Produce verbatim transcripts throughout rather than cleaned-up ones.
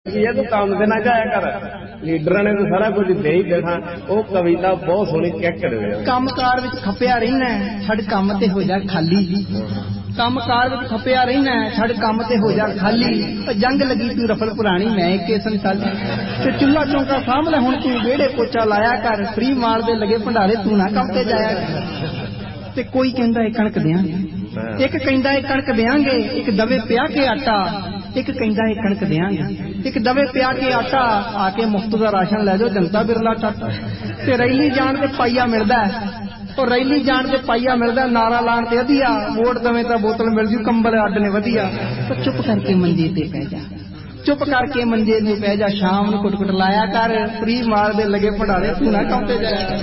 तू काम ते ना जाया कर लीडर ने तो सारा कुछ दे ही देना। वो कविता बहुत सोहनी चेक कर काम कार विच खपिया रहना छड़ काम ते हो जा खाली काम कार विच खपिया रहना छड़ काम ते हो जा खाली जंग लगी तू रफल पुरानी मैं के संसाली ते चुल्ला चौंका सामने हुण तू वेड़े पोचा लाया कर फ्री मार दे लगे भंडारे तू ना काम ते जाया कर। ते कोई कहंदा है कणक देंगे एक कहंदा है कणक देंगे एक दवे पिया के आटा एक कहंदा है कणक देंगे एक दवे पिया के आटा आके मुफ्त दा राशन लै जाओ जनता बिरला टाटा ते रैली जाण ते पाइया मिलदा और रैली जाण ते पाइया मिलदा नारा लाण ते अधिया वोट दवे तां बोतल मिल जू कंबल अड्ड ने वधिया। तो चुप करके मंजे ते पै जा चुप करके मंजे ते पै जा शाम नूं कुट कुट लाया कर फ्री मार दे लगे भंडारे तू ना काम ते जाया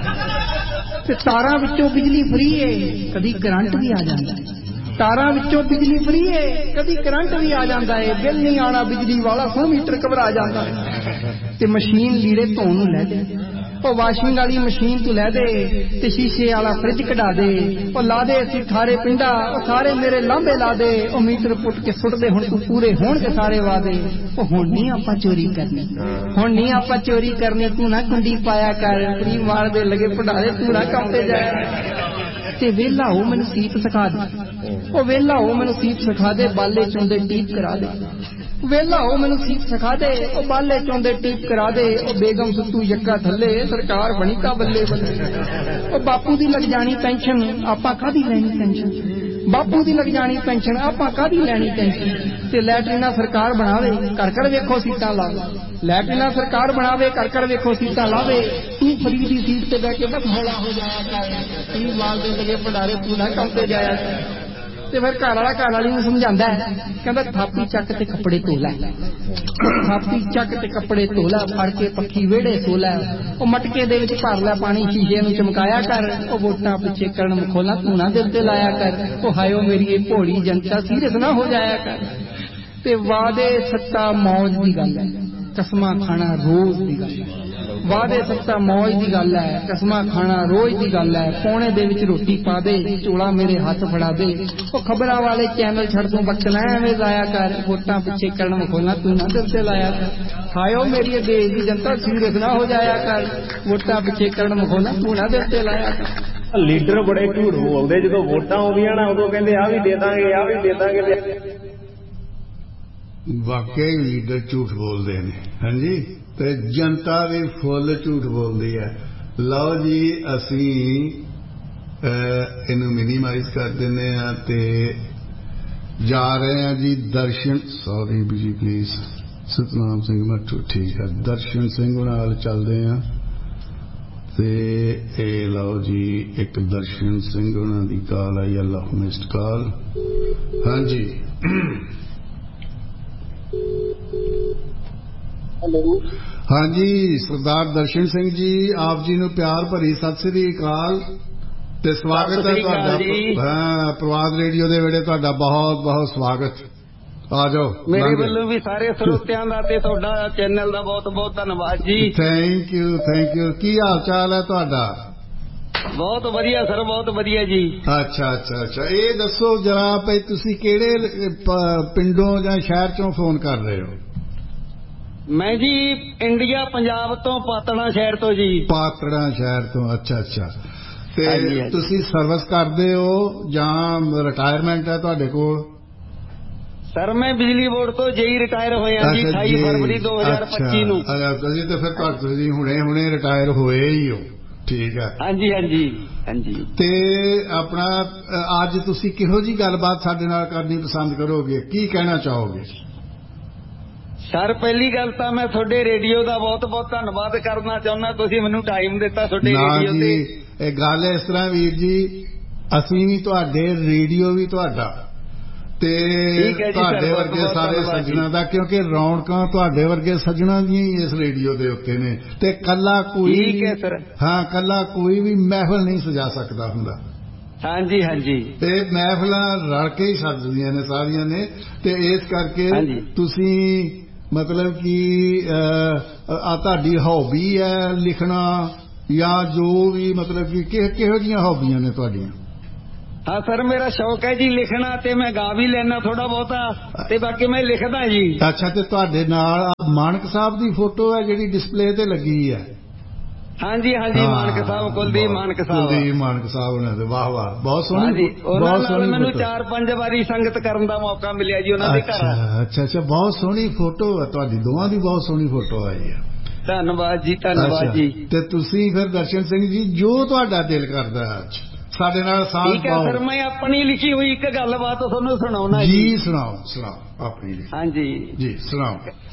कर। तारां विचों बिजली फ्री है कदी करंट भी आ जांदा तारां विचों बिजली फ्री है कदी करंट भी आ जांदा है बिल नहीं आना बिजली वाला सुन मीटर घबरा जांदा ते मशीन लीड़े धोण नूं लै दे ओ वाशिंग वाली मशीन तू लै दे ते शीशे वाला फ्रिज कढा दे ओ ला दे असीं थारे पिंडा ओ सारे मेरे लांबे ला दे ओ मीटर पुट के सुट दे हुण तू पूरे होण के सारे वादे ओ हुण नहीं आपां चोरी करनी हुण नहीं आपां चोरी करनी तू ना कुंडी पाया कर फ्री मार दे लगे भंडारे तू ना काम ते जाया ते वेला हो मैनू सीप सिखा दे ओ वेला हो मैनू सीप सिखा दे बाले चौंदे टीप करा दे वेला हो मैनू सीप सिखा दे ओ बाले चौंदे टीप करा दे ओ बेगम सुतू यक्का थल्ले सरकार बनी का बल्ले बल्ले ओ बापू दी लग जानी पेंशन आपां कादी लैनी पेंशन बापू दी लग जानी पेंशन आपां कादी लैनी पेंशन ते लैटरीना सरकार बनावे कर कर वेखो सीटां लावे लैटरीना सरकार बनावे कर कर वेखो सीटां लावे तू फरीद दी सीट ते बैठ के बस हौला हो जाया कर ती माल दे लगे भंडारे तू ना काम ते जाया कर। ते फिर घर वाला घर वाली नूं समझांदा है कहंदा थापी चक ते कपड़े धो लै थापी चक ते कपड़े धो लै फड़ के पक्खी वेड़े सो लै ओ मटके दे विच भर लै पानी शीशे नूं चमकाया कर ओ वोटां पिछे करन मखोला तू ना दिल ते लाया कर ओ हायो मेरी भोली जनता सीरियस ना हो जाया कर। ते वादे सत्ता मौज दी गल है कसमां खाना रोज दी गल है वादे सत्ता मौज दी गल है कसमां खाना रोज दी गल है पौने दे विच रोटी पा दे चोला मेरे हाथ फड़ा दे ओ खबरां वाले चैनल छड़ तू वक्त ना एवें जाया कर वोटां पिछे करन मखोला तू ना दिल ते लाया कर हायो मेरी देश दी जनता सीरियस ना हो जाया कर वोटां पिछे करन मखोला तू ना दिल ते लाया कर। लीडर बड़े झूठ बोलदे जदों वोटां आउंदियां ना उदों कहंदे आ भी दे दांगे आ भी दे दांगे वाकई लीडर झूठ बोलते हैं हाँ जी ते जनता भी फुल झूठ बोलती है। लो जी असी इनू मिनीमाइज कर देने ते जा रहे हैं जी दर्शन sorry ji please Satnam Singh मट्ठू ठीक है दर्शन सिंह नाल चलते हैं ते ए लो जी एक दर्शन सिंह उन्हां दी कॉल आई अल्लाह मिस्ड कॉल हाँ जी हेलो हाँ जी सरदार दर्शन सिंह जी आप जी नूं प्यार भरी सत श्री अकाल ते स्वागत है तुहाडा प्रवाद रेडियो दे वेड़े तुहाडा बहुत बहुत स्वागत आ जाओ मेरे वालों भी सारे श्रोतियां दा ते तुहाडा चैनल दा बहुत बहुत धन्यवाद जी थैंक यू थैंक यू की हाल चाल है तुहाडा बहुत वधिया सर बहुत वधिया जी अच्छा अच्छा अच्छा ये दसो जरा भाई तुसी केड़े पिंडों जां शहर चों फोन कर रहे हो। मैं जी इंडिया पंजाब तो पातड़ा शहर तो जी पातड़ा शहर तो अच्छा अच्छा ते तुसी सर्विस करदे हो जां रिटायरमेंट है तुहाडे कोल। सर मैं बिजली बोर्ड तो जेई रिटायर होया जी अठाई फरवरी दो हजार पच्ची नूं तुसी ते फिर तुसी हुणे हुणे रिटायर होए ही हो ठीक है हाँ जी हाँ जी हाँ जी ते अपना अज तुसी किहो जी गलबात साडे नाल करनी पसंद करोगे की कहना चाहोगे। सर पहली गल तो मैं थोड़े रेडियो का बहुत बहुत धन्यवाद करना चाहना तुसीं मैनूं टाइम दिता थोड़े रेडियो ते ए गल इस तरह वीर जी असीं भी तुहाडे रेडियो भी तुहाडा ते तुहाडे वर्गे सारे सज्जणा दा क्योंकि रौनकां तुहाडे वर्गे सज्जणा दी इस रेडियो दे उत्ते ने ते कल्ला कोई हाँ कल्ला कोई भी महफिल नहीं सजा सकदा हुंदा हाँ जी हाँ जी ते महफिलां रल के ही सजदियां ने सारियां ने ते इस करके तुसीं मतलब कि तुहाडी हॉबी है लिखना या जो भी मतलब कि किहो जिहियां हॉबियां ने तुहाडियां। ਹਾਂ ਸਰ, ਮੇਰਾ ਸ਼ੌਕ ਹੈ ਜੀ ਲਿਖਣਾ, ਤੇ ਮੈਂ ਗਾ ਵੀ ਲੈਣਾ ਥੋੜਾ ਬਹੁਤਾ, ਤੇ ਬਾਕੀ ਮੈਂ ਲਿਖਦਾ ਜੀ। ਅੱਛਾ, ਤੇ ਤੁਹਾਡੇ ਨਾਲ ਮਾਨਕ ਸਾਹਿਬ ਦੀ ਫੋਟੋ ਹੈ ਜਿਹੜੀ ਡਿਸਪਲੇ ਤੇ ਲੱਗੀ ਹੈ? ਹਾਂਜੀ ਹਾਂਜੀ, ਮਾਨਕ ਸਾਹਿਬ, ਕੁਲਦੀਪ ਮਾਨਕ ਸਾਹਿਬ। ਕੁਲਦੀਪ ਮਾਨਕ ਸਾਹਿਬ ਉਹਨਾਂ ਦੇ, ਵਾਹ ਵਾਹ, ਬਹੁਤ ਸੋਹਣੀ। ਹਾਂਜੀ, ਉਹਨਾਂ ਬਹੁਤ ਨਾਲ ਮੈਨੂੰ ਫੋਟੋ। ਚਾਰ ਪੰਜ ਵਾਰੀ ਸੰਗਤ ਕਰਨ ਦਾ ਮੌਕਾ ਮਿਲਿਆ ਜੀ ਉਹਨਾਂ ਦੇ ਘਰ। ਅੱਛਾ ਅੱਛਾ, ਬਹੁਤ ਸੋਹਣੀ ਫੋਟੋ ਹੈ ਤੁਹਾਡੀ, ਦੋਵਾਂ ਦੀ ਬਹੁਤ ਸੋਹਣੀ ਫੋਟੋ ਆਈ ਹੈ। ਧੰਨਵਾਦ ਜੀ, ਧੰਨਵਾਦ ਜੀ। ਤੇ ਤੁਸੀਂ ਫਿਰ ਦਰਸ਼ਨ ਸਿੰਘ ਜੀ, ਜੋ ਤੁਹਾਡਾ ਦਿਲ ਕਰਦਾ ਅੱਜ ਸਾਡੇ ਨਾਲ ਸਾਂਝ ਪਾਓ। ਠੀਕ ਹੈ ਸਰ, ਮੈਂ ਆਪਣੀ ਲਿਖੀ ਹੋਈ ਇੱਕ ਗੱਲਬਾਤ ਤੁਹਾਨੂੰ ਸੁਣਾਉਣਾ ਜੀ। ਜੀ ਸੁਣਾਓ ਸੁਣਾਓ ਆਪਣੀ ਲਿਖੀ। ਹਾਂਜੀ ਜੀ ਸੁਣਾਓ।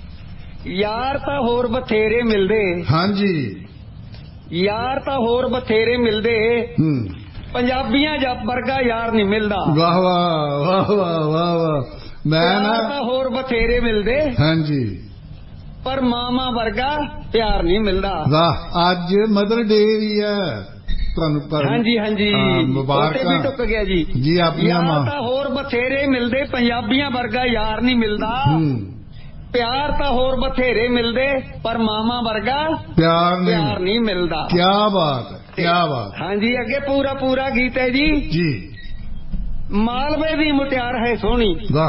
ਯਾਰ ਤਾਂ ਹੋਰ ਬਥੇਰੇ ਮਿਲਦੇ। ਹਾਂਜੀ। ਯਾਰ ਤਾਂ ਹੋਰ ਬਥੇਰੇ ਮਿਲਦੇ, ਹੂੰ, ਪੰਜਾਬੀਆਂ ਜੱਟ ਵਰਗਾ ਯਾਰ ਨਹੀਂ ਮਿਲਦਾ। ਵਾਹ ਵਾਹ ਵਾਹ ਵਾਹ ਵਾਹ ਵਾਹ। ਮੈਂ ਨਾ ਤਾਂ ਹੋਰ ਬਥੇਰੇ ਮਿਲਦੇ, ਹਾਂਜੀ, ਪਰ ਮਾਮਾ ਵਰਗਾ ਪਿਆਰ ਨਹੀਂ ਮਿਲਦਾ। ਵਾਹ, ਅੱਜ ਮਦਰ ਡੇ ਵੀ ਹੈ ਤੁਹਾਨੂੰ। ਹਾਂਜੀ ਹਾਂਜੀ, ਮੁਬਾਰਕਾਂ ਵੀ ਟੁੱਕ ਗਿਆ ਜੀ। ਜੀ ਆਪਣੀਆਂ ਮਾਂ ਤਾਂ ਹੋਰ ਬਥੇਰੇ ਮਿਲਦੇ, ਪੰਜਾਬੀਆਂ ਵਰਗਾ ਯਾਰ ਨਹੀਂ ਮਿਲਦਾ। ਹੂੰ, ਪਿਆਰ ਤਾਂ ਹੋਰ ਬਥੇਰੇ ਮਿਲਦੇ, ਪਰ ਮਾਮਾ ਵਰਗਾ ਪਿਆਰ ਨਹੀਂ ਪਿਆਰ ਨਹੀਂ ਮਿਲਦਾ। ਕੀ ਬਾਤ ਹੈ, ਕੀ ਬਾਤ। ਹਾਂਜੀ, ਅੱਗੇ ਪੂਰਾ ਪੂਰਾ ਗੀਤ ਹੈ ਜੀ। ਜੀ। ਮਾਲਵੇ ਦੀ ਮੁਟਿਆਰ ਹੈ ਸੋਹਣੀ। ਵਾਹ।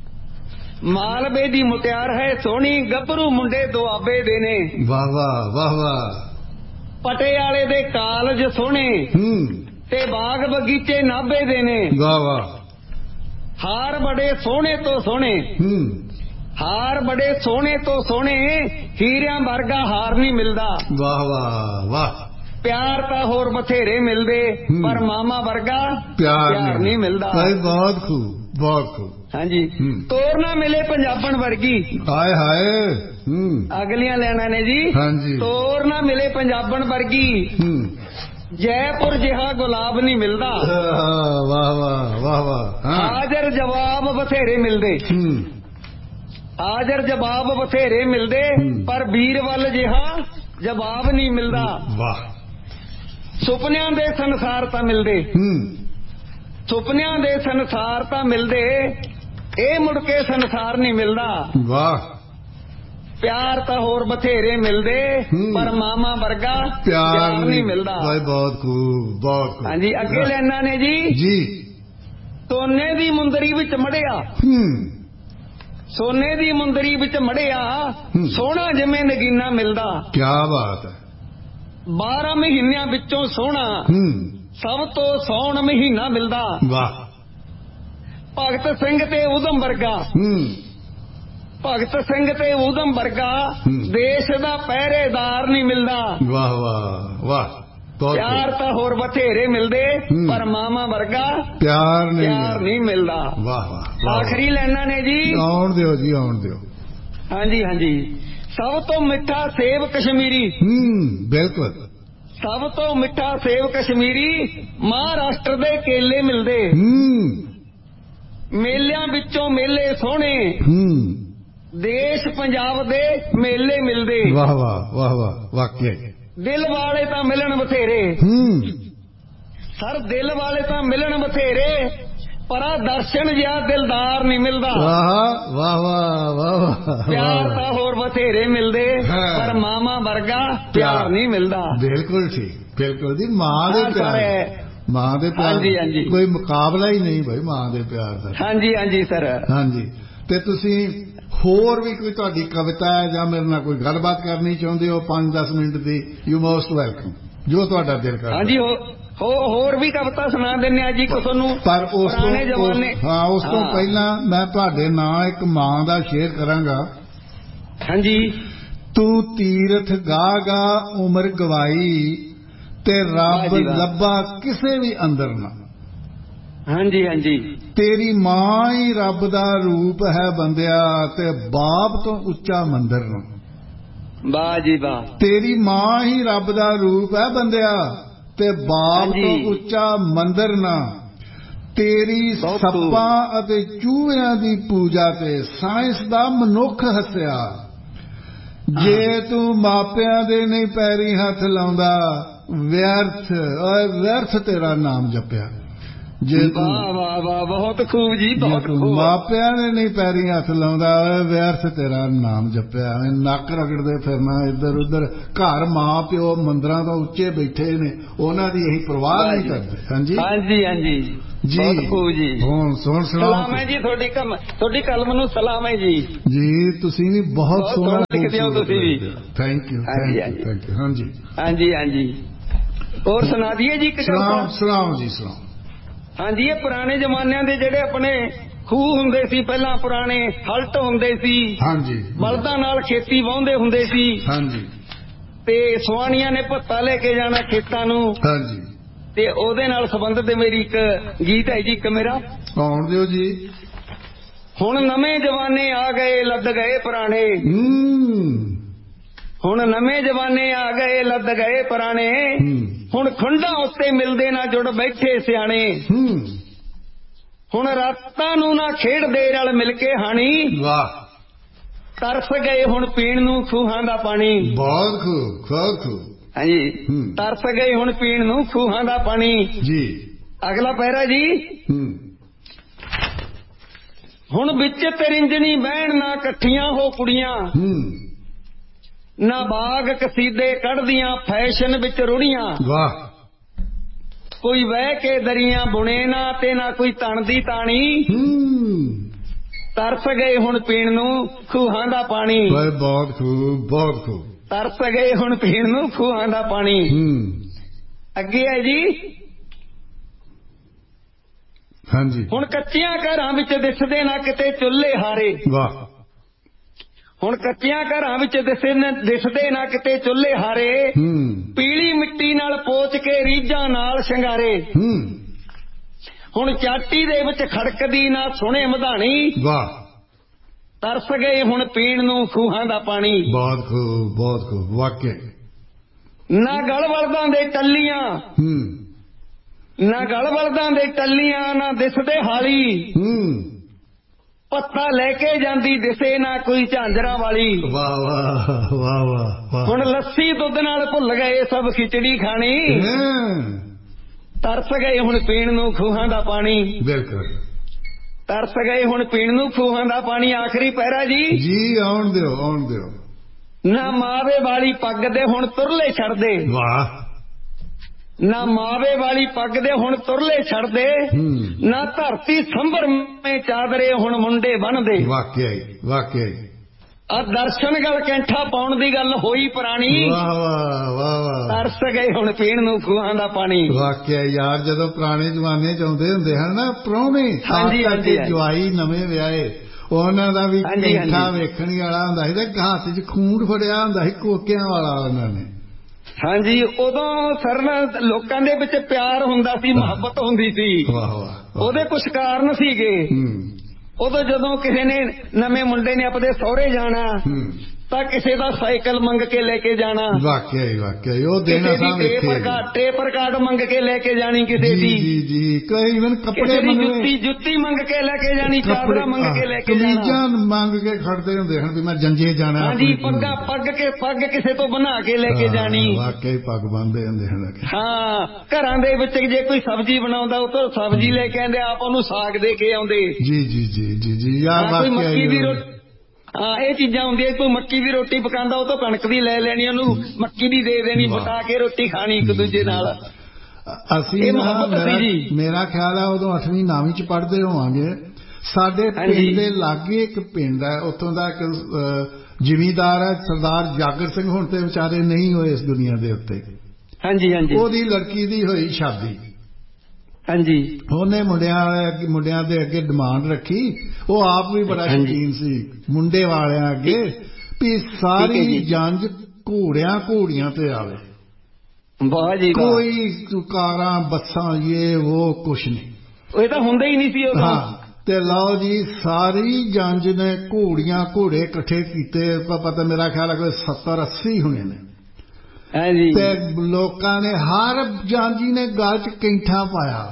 ਮਾਲਵੇ ਦੀ ਮੁਟਿਆਰ ਹੈ ਸੋਹਣੀ, ਗੱਭਰੂ ਮੁੰਡੇ ਦੁਆਬੇ ਦੇ ਨੇ। ਵਾਹ ਵਾਹ ਵਾਹ ਵਾਹ। ਪਟਿਆਲੇ ਦੇ ਕਾਲਜ ਸੋਹਣੇ, ਹੂੰ, ਤੇ ਬਾਗ ਬਗੀਚੇ ਨਾਭੇ ਦੇ ਨੇ। ਵਾਹ ਵਾਹ। ਹਾਰ ਬੜੇ ਸੋਹਣੇ ਤੋਂ ਸੋਹਣੇ, ਹੂੰ, ਹਾਰ ਬੜੇ ਸੋਹਣੇ ਤੋਂ ਸੋਹਣੇ, ਹੀਰਿਆਂ ਵਰਗਾ ਹਾਰ ਨਹੀਂ ਮਿਲਦਾ। ਵਾਹ ਵਾਹ ਵਾਹ। ਪਿਆਰ ਤਾਂ ਹੋਰ ਬਥੇਰੇ ਮਿਲਦੇ, ਪਰ ਮਾਮਾ ਵਰਗਾ ਪਿਆਰ ਨਹੀਂ ਮਿਲਦਾ। ਬਹੁਤ ਖੂਬ, ਬਹੁਤ ਖੂਬ। ਹਾਂਜੀ, ਤੋਰ ਨਾ ਮਿਲੇ ਪੰਜਾਬਣ ਵਰਗੀ। ਹਾਏ ਹਾਏ। ਹੂੰ, ਅਗਲੀਆਂ ਲੈਣਾ ਨੇ ਜੀ। ਹਾਂਜੀ। ਤੋਰ ਨਾ ਮਿਲੇ ਪੰਜਾਬਣ ਵਰਗੀ, ਹੂੰ, ਜੈਪੁਰ ਜਿਹਾ ਗੁਲਾਬ ਨਹੀਂ ਮਿਲਦਾ। ਵਾਹ ਵਾਹ ਵਾਹ ਵਾਹ। ਹਾਜ਼ਰ ਜਵਾਬ ਬਥੇਰੇ ਮਿਲਦੇ। ਹੂੰ, ਹਾਜ਼ਰ ਜਵਾਬ ਬਥੇਰੇ ਮਿਲਦੇ, ਪਰ ਵੀਰ ਵੱਲ ਜਿਹਾ ਜਵਾਬ ਨਹੀਂ ਮਿਲਦਾ। ਵਾਹ। ਸੁਪਨਿਆਂ ਦੇ ਸੰਸਾਰ ਤਾਂ ਮਿਲਦੇ। ਹੂੰ, ਸੁਪਨਿਆਂ ਦੇ ਸੰਸਾਰ ਤਾਂ ਮਿਲਦੇ, ਇਹ ਮੁੜ ਕੇ ਸੰਸਾਰ ਨਹੀਂ ਮਿਲਦਾ। ਵਾਹ। ਪਿਆਰ ਤਾਂ ਹੋਰ ਬਥੇਰੇ ਮਿਲਦੇ, ਪਰ ਮਾਮਾ ਵਰਗਾ ਪਿਆਰ ਨਹੀਂ ਮਿਲਦਾ। ਬਹੁਤ ਖੂਬ, ਬਹੁਤ ਖੂਬ। ਹਾਂਜੀ, ਅੱਗੇ ਲੈਣਾ ਨੇ ਜੀ। ਜੀ। ਸੋਨੇ ਦੀ ਮੁੰਦਰੀ ਵਿੱਚ ਮੜਿਆ। ਹੂੰ, ਸੋਨੇ ਦੀ ਮੁੰਦਰੀ ਵਿੱਚ ਮੜਿਆ, ਸੋਹਣਾ ਜਿਵੇਂ ਨਗੀਨਾ ਮਿਲਦਾ। ਕੀ ਬਾਤ ਹੈ। ਬਾਰਾਂ ਮਹੀਨਿਆਂ ਵਿੱਚੋਂ ਸੋਹਣਾ ਹੂੰ, ਸਭ ਤੋਂ ਸੌਣ ਮਹੀਨਾ ਮਿਲਦਾ। ਵਾਹ। ਭਗਤ ਸਿੰਘ ਤੇ ਉਦਮ ਵਰਗਾ। ਹੂੰ, ਭਗਤ ਸਿੰਘ ਤੇ ਉਦਮ ਵਰਗਾ ਦੇਸ਼ ਦਾ ਪਹਿਰੇਦਾਰ ਨਹੀਂ ਮਿਲਦਾ। ਵਾਹ ਵਾਹ ਵਾਹ। ਪਿਆਰ ਤਾਂ ਹੋਰ ਬਥੇਰੇ ਮਿਲਦੇ, ਪਰ ਮਾਮਾ ਵਰਗਾ ਪਿਆਰ ਨਹੀਂ ਪਿਆਰ ਨਹੀਂ ਮਿਲਦਾ। ਵਾਹ ਵਾਹ। ਆਖਰੀ ਲੈਣਾ ਨੇ ਜੀ। ਆਉਣ ਦਿਓ ਜੀ, ਆਉਣ ਦਿਓ। ਹਾਂਜੀ ਹਾਂਜੀ। ਸਭ ਤੋਂ ਮਿੱਠਾ ਸੇਬ ਕਸ਼ਮੀਰੀ। ਹੂੰ, ਬਿਲਕੁਲ। ਸਭ ਤੋਂ ਮਿੱਠਾ ਸੇਬ ਕਸ਼ਮੀਰੀ, ਮਹਾਰਾਸ਼ਟਰ ਦੇ ਕੇਲੇ ਮਿਲਦੇ। ਹੂੰ, ਮੇਲਿਆਂ ਵਿੱਚੋਂ ਮੇਲੇ ਸੋਹਣੇ, ਹੂੰ, ਦੇਸ਼ ਪੰਜਾਬ ਦੇ ਮੇਲੇ ਮਿਲਦੇ। ਵਾਹ ਵਾਹ ਵਾਹ ਵਾਹ। ਵਾਕਿਆ ਦਿਲ ਵਾਲੇ ਤਾਂ ਮਿਲਣ ਬਥੇਰੇ। ਹੂੰ, ਸਰ ਦਿਲ ਵਾਲੇ ਤਾਂ ਮਿਲਣ ਬਥੇਰੇ, ਪਰ ਆ ਦਰਸ਼ਨ ਜਿਹਾ ਦਿਲਦਾਰ ਨਹੀਂ ਮਿਲਦਾ। ਵਾਹ ਵਾਹ ਵਾਹ ਵਾਹ। ਪਿਆਰ ਤਾਂ ਹੋਰ ਬਥੇਰੇ ਮਿਲਦੇ, ਪਰ ਮਾਮਾ ਵਰਗਾ ਪਿਆਰ ਨਹੀਂ ਮਿਲਦਾ। ਬਿਲਕੁਲ ਠੀਕ, ਬਿਲਕੁਲ ਜੀ। ਮਾਂ ਦੇ ਪਿਆਰ, ਮਾਂ ਦੇ ਪਿਆਰ ਹਾਂਜੀ ਹਾਂਜੀ, ਕੋਈ ਮੁਕਾਬਲਾ ਹੀ ਨਹੀਂ ਭਾਈ ਮਾਂ ਦੇ ਪਿਆਰ ਦਾ। ਹਾਂਜੀ ਹਾਂਜੀ ਸਰ। ਹਾਂਜੀ। ਤੇ ਤੁਸੀਂ ਹੋਰ ਵੀ ਕੋਈ ਤੁਹਾਡੀ ਕਵਿਤਾ ਹੈ ਜਾਂ ਮੇਰੇ ਨਾਲ ਕੋਈ ਗੱਲਬਾਤ ਕਰਨੀ ਚਾਹੁੰਦੇ ਹੋ ਪੰਜ ਦਸ minute the, you most welcome, ਜੋ ਤੁਹਾਡਾ ਦਿਲ ਕਰਦਾ। ਹਾਂਜੀ, ਹੋ ਹੋਰ ਵੀ ਕਵਿਤਾ ਸੁਣਾ ਦਿੰਨੇ ਆ ਜੀ ਤੁਹਾਨੂੰ। ਪਰ ਉਸ ਤੋਂ ਹਾਂ ਉਸ ਤੋਂ ਹਾਂ। ਪਹਿਲਾਂ ਮੈਂ ਤੁਹਾਡੇ ਨਾਂ ਇੱਕ ਮਾਂ ਦਾ ਸ਼ੇਰ ਕਰਾਂਗਾ। ਹਾਂਜੀ। ਤੂੰ ਤੀਰਥ ਗਾਗਾ ਉਮਰ ਗਵਾਈ, ਤੇ ਰੱਬ ਲੱਭਾ ਕਿਸੇ ਵੀ ਅੰਦਰ ਨਾ। ਹਾਂਜੀ ਹਾਂਜੀ। ਤੇਰੀ ਮਾਂ ਹੀ ਰੱਬ ਦਾ ਰੂਪ ਹੈ ਬੰਦਿਆ, ਤੇ ਬਾਪ ਤੋਂ ਉੱਚਾ ਮੰਦਰ ਨਾ। ਵਾਹ ਜੀ ਵਾਹ। ਤੇਰੀ ਮਾਂ ਹੀ ਰੱਬ ਦਾ ਰੂਪ ਹੈ ਬੰਦਿਆ, ਤੇ ਬਾਪ ਤੋਂ ਉੱਚਾ ਮੰਦਰ ਨਾ। ਤੇਰੀ ਸੱਪਾਂ ਅਤੇ ਚੂਹਿਆਂ ਦੀ ਪੂਜਾ ਤੇ ਸਾਇੰਸ ਦਾ ਮਨੁੱਖ ਹੱਸਿਆ। ਜੇ ਤੂੰ ਮਾਪਿਆਂ ਦੇ ਨਹੀਂ ਪੈਰੀ ਹੱਥ ਲਾਉਂਦਾ, ਵਿਅਰਥ ਓਏ ਵਿਅਰਥ ਤੇਰਾ ਨਾਮ ਜਪਿਆ। ਜੇ ਤੂੰ ਵਾਹ ਵਾਹ ਵਾਹ, ਬਹੁਤ ਖੂਬ ਜੀ, ਬਹੁਤ ਖੂਬ। ਮਾਪਿਆਂ ਨੇ ਨਹੀਂ ਪੈਰੀ ਹੱਥ ਲਾਉਂਦਾ, ਓਏ ਵਿਅਰਥ ਤੇਰਾ ਨਾਮ ਜਪਿਆ। ਨੱਕ ਰਗੜਦੇ ਫਿਰਨਾ ਇੱਧਰ ਉੱਧਰ, ਘਰ ਮਾਂ ਪਿਓ ਮੰਦਰਾਂ ਤੋਂ ਉੱਚੇ ਬੈਠੇ ਨੇ, ਉਹਨਾਂ ਦੀ ਅਸੀਂ ਪਰਵਾਹ ਨਹੀਂ ਕਰਦੇ। ਹਾਂਜੀ ਹਾਂਜੀ ਹਾਂਜੀ। ਜੀ ਬਹੁਤ ਖੂਬ ਜੀ। ਹੁਣ ਸੁਣ ਸਲਾਮ ਹੈ ਜੀ ਤੁਹਾਡੀ ਕਮ ਤੁਹਾਡੀ ਕਲਮ ਨੂੰ ਸਲਾਮ ਹੈ ਜੀ। ਜੀ ਤੁਸੀਂ ਵੀ ਬਹੁਤ ਸੋਹਣਾ ਲਿਖਦੇ ਹੋ ਤੁਸੀਂ ਵੀ। Thank you thank you thank you. ਹਾਂਜੀ ਹਾਂਜੀ ਹਾਂਜੀ। ਹੋਰ ਸੁਣਾ ਦਈਏ ਜੀ ਇੱਕ ਸਲਾਮ ਸਲਾਮ ਜੀ ਸਲਾਮ। ਹਾਂਜੀ ਇਹ ਪੁਰਾਣੇ ਜ਼ਮਾਨਿਆਂ ਦੇ ਜਿਹੜੇ ਆਪਣੇ ਖੂਹ ਹੁੰਦੇ ਸੀ ਪਹਿਲਾਂ ਪੁਰਾਣੇ ਹਲਟ ਹੁੰਦੇ ਸੀ। ਹਾਂਜੀ ਬਲਦਾਂ ਨਾਲ ਖੇਤੀ ਵਾਹੁੰਦੇ ਹੁੰਦੇ ਸੀ। ਹਾਂਜੀ ਤੇ ਸੁਆਣੀਆਂ ਨੇ ਭੱਤਾ ਲੈ ਕੇ ਜਾਣਾ ਖੇਤਾਂ ਨੂੰ। ਹਾਂਜੀ ਤੇ ਉਹਦੇ ਨਾਲ ਸੰਬੰਧਿਤ ਮੇਰੀ ਇੱਕ ਗੀਤ ਹੈ ਜੀ ਇੱਕ ਮੇਰਾ। ਆਉਣ ਦਿਓ ਜੀ। ਹੁਣ ਨਵੇਂ ਜਵਾਨੇ ਆ ਗਏ ਲੱਦ ਗਏ ਪੁਰਾਣੇ। ਹੁਣ ਨਵੇਂ ਜਵਾਨੇ ਆ ਗਏ ਲੱਦ ਗਏ ਪੁਰਾਣੇ। ਹੁਣ ਖੁੰਡਾਂ ਉੱਤੇ ਮਿਲਦੇ ਨਾ ਜੁੜ ਬੈਠੇ ਸਿਆਣੇ। ਹੁਣ ਰਾਤਾਂ ਨੂੰ ਨਾ ਖੇਡਦੇ ਰਲ ਮਿਲ ਕੇ ਹਾਣੀ। ਵਾਹ। ਤਰਸ ਗਏ ਹੁਣ ਪੀਣ ਨੂੰ ਖੂਹਾਂ ਦਾ ਪਾਣੀ। ਬਹੁਤ ਖੂਬ ਬਹੁਤ ਖੂਬ। ਹਾਂਜੀ ਤਰਸ ਗਏ ਹੁਣ ਪੀਣ ਨੂੰ ਖੂਹਾਂ ਦਾ ਪਾਣੀ ਜੀ। ਅਗਲਾ ਪਹਿਰਾ ਜੀ। ਹੁਣ ਵਿੱਚ ਤਰਿੰਜਣੀ ਬਹਿਣ ਨਾ ਇਕੱਠੀਆਂ ਹੋ ਕੁੜੀਆਂ। ਨਾ ਬਾਗ ਕਸੀਦੇ ਕੱਢਦੀਆਂ ਫੈਸ਼ਨ ਵਿੱਚ ਰੁੜੀਆਂ। ਵਾਹ। ਕੋਈ ਵਹਿ ਕੇ ਦਰੀਆਂ ਬੁਣੇ ਨਾ ਤੇ ਨਾ ਕੋਈ ਤਣ ਦੀ ਤਾਣੀ। ਤਰਸ ਗਏ ਹੁਣ ਪੀਣ ਨੂੰ ਖੂਹਾਂ ਦਾ ਪਾਣੀ। ਬਹੁਤ ਖੂਬ ਬਹੁਤ ਖੂਬ। ਤਰਸ ਗਏ ਹੁਣ ਪੀਣ ਨੂੰ ਖੂਹਾਂ ਦਾ ਪਾਣੀ। ਅੱਗੇ ਹੈ ਜੀ। ਹਾਂਜੀ ਹੁਣ ਕੱਚਿਆਂ ਘਰਾਂ ਵਿੱਚ ਦਿਸਦੇ ਨਾ ਕਿਤੇ ਚੁੱਲ੍ਹੇ ਹਾਰੇ। ਵਾਹ। ਹੁਣ ਕੱਚਿਆਂ ਘਰਾਂ ਵਿੱਚ ਦਿਸਦੇ ਨਾ ਕਿਤੇ ਚੁੱਲ੍ਹੇ ਹਾਰੇ। ਪੀਲੀ ਮਿੱਟੀ ਨਾਲ ਪੋਚ ਕੇ ਰੀਝਾਂ ਨਾਲ ਸ਼ਿੰਗਾਰੇ। ਹੁਣ ਚਾਟੀ ਦੇ ਵਿੱਚ ਖੜਕਦੀ ਨਾ ਸੁਣੇ ਮਧਾਣੀ। ਵਾਹ। ਤਰਸ ਗਏ ਹੁਣ ਪੀਣ ਨੂੰ ਖੂਹਾਂ ਦਾ ਪਾਣੀ। ਬਹੁਤ ਖੂਬ ਬਹੁਤ ਖੂਬ ਵਾਕਿਆ। ਨਾ ਗਲ ਬਲਦਾਂ ਦੇ ਟੱਲੀਆਂ। ਨਾ ਗਲ ਬਲਦਾਂ ਦੇ ਟੱਲੀਆਂ ਨਾ ਦਿਸਦੇ ਹਾਲੀ। ਪੱਤਾ ਲੈ ਕੇ ਜਾਂਦੀ ਦਿਸੇ ਨਾ ਕੋਈ ਝਾਂਜਰਾਂ ਵਾਲੀ। ਵਾਹ ਵਾਹ ਵਾਹ ਵਾਹ। ਹੁਣ ਲੱਸੀ ਦੁੱਧ ਨਾਲ ਭੁੱਲ ਗਏ ਸਭ ਖਿਚੜੀ ਖਾਣੀ। ਤਰਸ ਗਏ ਹੁਣ ਪੀਣ ਨੂੰ ਖੂਹਾਂ ਦਾ ਪਾਣੀ। ਬਿਲਕੁਲ। ਤਰਸ ਗਏ ਹੁਣ ਪੀਣ ਨੂੰ ਖੂਹਾਂ ਦਾ ਪਾਣੀ। ਆਖਰੀ ਪਹਿਰਾ ਜੀ। ਜੀ ਆਉਣ ਦਿਓ ਆਉਣ ਦਿਓ। ਨਾ ਮਾਵੇ ਵਾਲੀ ਪੱਗ ਦੇ ਹੁਣ ਤੁਰਲੇ ਛੱਡਦੇ। ਵਾਹ। ਨਾ ਮਾਵੇ ਵਾਲੀ ਪੱਗ ਦੇ ਹੁਣ ਤੁਰਲੇ ਛੱਡਦੇ। ਨਾ ਧਰਤੀ ਸੰਭਰ ਮੇ ਚਾਦਰੇ ਹੁਣ ਮੁੰਡੇ ਬੰਨਦੇ। ਵਾਕਿਆ ਹੀ ਵਾਕਿਆ ਹੀ। ਆ ਦਰਸ਼ਨ ਗਲ ਕੈਂਠਾ ਪਾਉਣ ਦੀ ਗੱਲ ਹੋਈ ਪੁਰਾਣੀ। ਵਾਹ ਵਾਹ ਵਾਹ ਵਾਹ। ਤਰਸ ਗਏ ਹੁਣ ਪੀਣ ਨੂੰ ਖੂਹਾਂ ਦਾ ਪਾਣੀ। ਵਾਕਿਆ ਯਾਰ ਜਦੋਂ ਪੁਰਾਣੇ ਜ਼ਮਾਨੇ ਚ ਆਉਂਦੇ ਹੁੰਦੇ ਹਨ ਨਾ ਪ੍ਰਾਹੁਣੇ। ਹਾਂਜੀ ਹਾਂਜੀ। ਜਵਾਈ ਨਵੇਂ ਵਿਆਹੇ ਉਹਨਾਂ ਦਾ ਵੀ ਕੈਂਠਾ ਵੇਖਣ ਵਾਲਾ ਹੁੰਦਾ ਸੀ ਤੇ ਹੱਥ ਚ ਖੂੰਡ ਫੜਿਆ ਹੁੰਦਾ ਸੀ ਕੋਕਿਆਂ ਵਾਲਾ ਉਹਨਾਂ ਨੇ। ਹਾਂਜੀ ਉਦੋਂ ਸਰ ਲੋਕਾਂ ਦੇ ਵਿੱਚ ਪਿਆਰ ਹੁੰਦਾ ਸੀ ਮੁਹੱਬਤ ਹੁੰਦੀ ਸੀ। ਵਾਹ ਵਾਹ। ਉਹਦੇ ਕੁਛ ਕਾਰਨ ਸੀਗੇ। ਉਦੋਂ ਜਦੋਂ ਕਿਸੇ ਨੇ ਨਵੇਂ ਮੁੰਡੇ ਨੇ ਆਪਣੇ ਸਹੁਰੇ ਜਾਣਾ ਤਾਂ ਕਿਸੇ ਦਾ ਸਾਈਕਲ ਮੰਗ ਕੇ ਲੈ ਕੇ ਜਾਣਾ। ਵਾਕਿਆ ਹੀ ਵਾਕਿਆ ਹੀ। ਉਹ ਦੇਣਾ ਟੇਪਰ ਕਾਰਡ ਮੰਗ ਕੇ ਲੈ ਕੇ ਜਾਣੀ ਕਿਸੇ ਦੀ। ਜੀ ਜੀ ਕਈ ਇਵਨ ਕੱਪੜੇ ਜੁੱਤੀ ਜੁੱਤੀ ਮੰਗ ਕੇ ਲੈ ਕੇ ਜਾਣੀ। ਚਾਦਰਾ ਮੰਗ ਕੇ ਲੈ ਕੇ ਜਾਣਾ। ਕਮੀਜ਼ਾਂ ਮੰਗ ਕੇ ਖੜਦੇ ਹੁੰਦੇ ਹਨ ਵੀ ਮੈਂ ਜੰਜੇ ਜਾਣਾ। ਹਾਂਜੀ ਪੱਗਾਂ ਪੱਗ ਕੇ ਪੱਗ ਕਿਸੇ ਤੋਂ ਬਣਾ ਕੇ ਲੈ ਕੇ ਜਾਣੀ। ਵਾਕਿਆ ਹੀ ਪੱਗ ਬੰਨ੍ਹਦੇ ਹੁੰਦੇ ਹਨ। ਹਾਂ ਘਰਾਂ ਦੇ ਵਿੱਚ ਜੇ ਕੋਈ ਸਬਜ਼ੀ ਬਣਾਉਂਦਾ ਉਹ ਤੋਂ ਸਬਜ਼ੀ ਲੈ ਕੇ ਆਉਂਦੇ ਆਪ ਉਹਨੂੰ ਸਾਗ ਦੇ ਕੇ ਆਉਂਦੇ। ਜੀ ਜੀ ਜੀ ਜੀ ਜੀ ਯਾਰ ਵਾਕਿਆ ਹੀ। ਹਾਂ ਇਹ ਚੀਜ਼ਾਂ ਹੁੰਦੀਆਂ। ਕੋਈ ਮੱਕੀ ਦੀ ਰੋਟੀ ਪਕਾਉਂਦਾ ਉਹ ਤੋਂ ਕਣਕ ਦੀ ਲੈ ਲੈਣੀ ਉਹਨੂੰ ਮੱਕੀ ਦੀ ਦੇ ਦੇਣੀ ਪਕਾ ਕੇ ਰੋਟੀ ਖਾਣੀ ਇੱਕ ਦੂਜੇ ਨਾਲ। ਅਸੀਂ ਮੇਰਾ ਖਿਆਲ ਹੈ ਉਦੋਂ ਅੱਠਵੀਂ ਨੌਵੀਂ ਚ ਪੜ੍ਹਦੇ ਹੋਵਾਂਗੇ। ਸਾਡੇ ਪਿੰਡ ਦੇ ਲਾਗੇ ਇੱਕ ਪਿੰਡ ਹੈ ਉੱਥੋਂ ਦਾ ਇੱਕ ਜ਼ਿਮੀਂਦਾਰ ਹੈ ਸਰਦਾਰ ਜਾਗਰ ਸਿੰਘ। ਹੁਣ ਤੇ ਵਿਚਾਰੇ ਨਹੀਂ ਹੋਏ ਇਸ ਦੁਨੀਆ ਦੇ ਉੱਤੇ। ਹਾਂਜੀ ਹਾਂਜੀ। ਉਹਦੀ ਲੜਕੀ ਦੀ ਹੋਈ ਸ਼ਾਦੀ। ਹਾਂਜੀ ਉਹਨੇ ਮੁੰਡਿਆਂ ਮੁੰਡਿਆਂ ਦੇ ਅੱਗੇ ਡਿਮਾਂਡ ਰੱਖੀ। ਉਹ ਆਪ ਵੀ ਬੜਾ ਸ਼ੌਕੀਨ ਸੀ ਮੁੰਡੇ ਵਾਲਿਆਂ ਅੱਗੇ ਵੀ ਸਾਰੀ ਜੰਜ ਘੋੜਿਆਂ ਘੋੜੀਆਂ ਤੇ ਆਵੇ। ਵਾਹ ਜੀ ਵਾਹ। ਕੋਈ ਕਾਰਾਂ ਬੱਸਾਂ ਇਹ ਉਹ ਕੁਛ ਨਹੀਂ। ਇਹ ਤਾਂ ਹੁੰਦਾ ਹੀ ਨਹੀਂ ਸੀ ਉਹ। ਹਾਂ ਤੇ ਲਓ ਜੀ ਸਾਰੀ ਜੰਜ ਨੇ ਘੋੜੀਆਂ ਘੋੜੇ ਇਕੱਠੇ ਕੀਤੇ। ਪਤਾ ਮੇਰਾ ਖਿਆਲ ਹੈ ਕੋਈ ਸੱਤਰ ਅੱਸੀ ਹੋਣੇ ਨੇ। ਤੇ ਲੋਕਾਂ ਨੇ ਹਰ ਜਾਂਜੀ ਨੇ ਗਲ ਚ ਕੈਂਠਾ ਪਾਇਆ।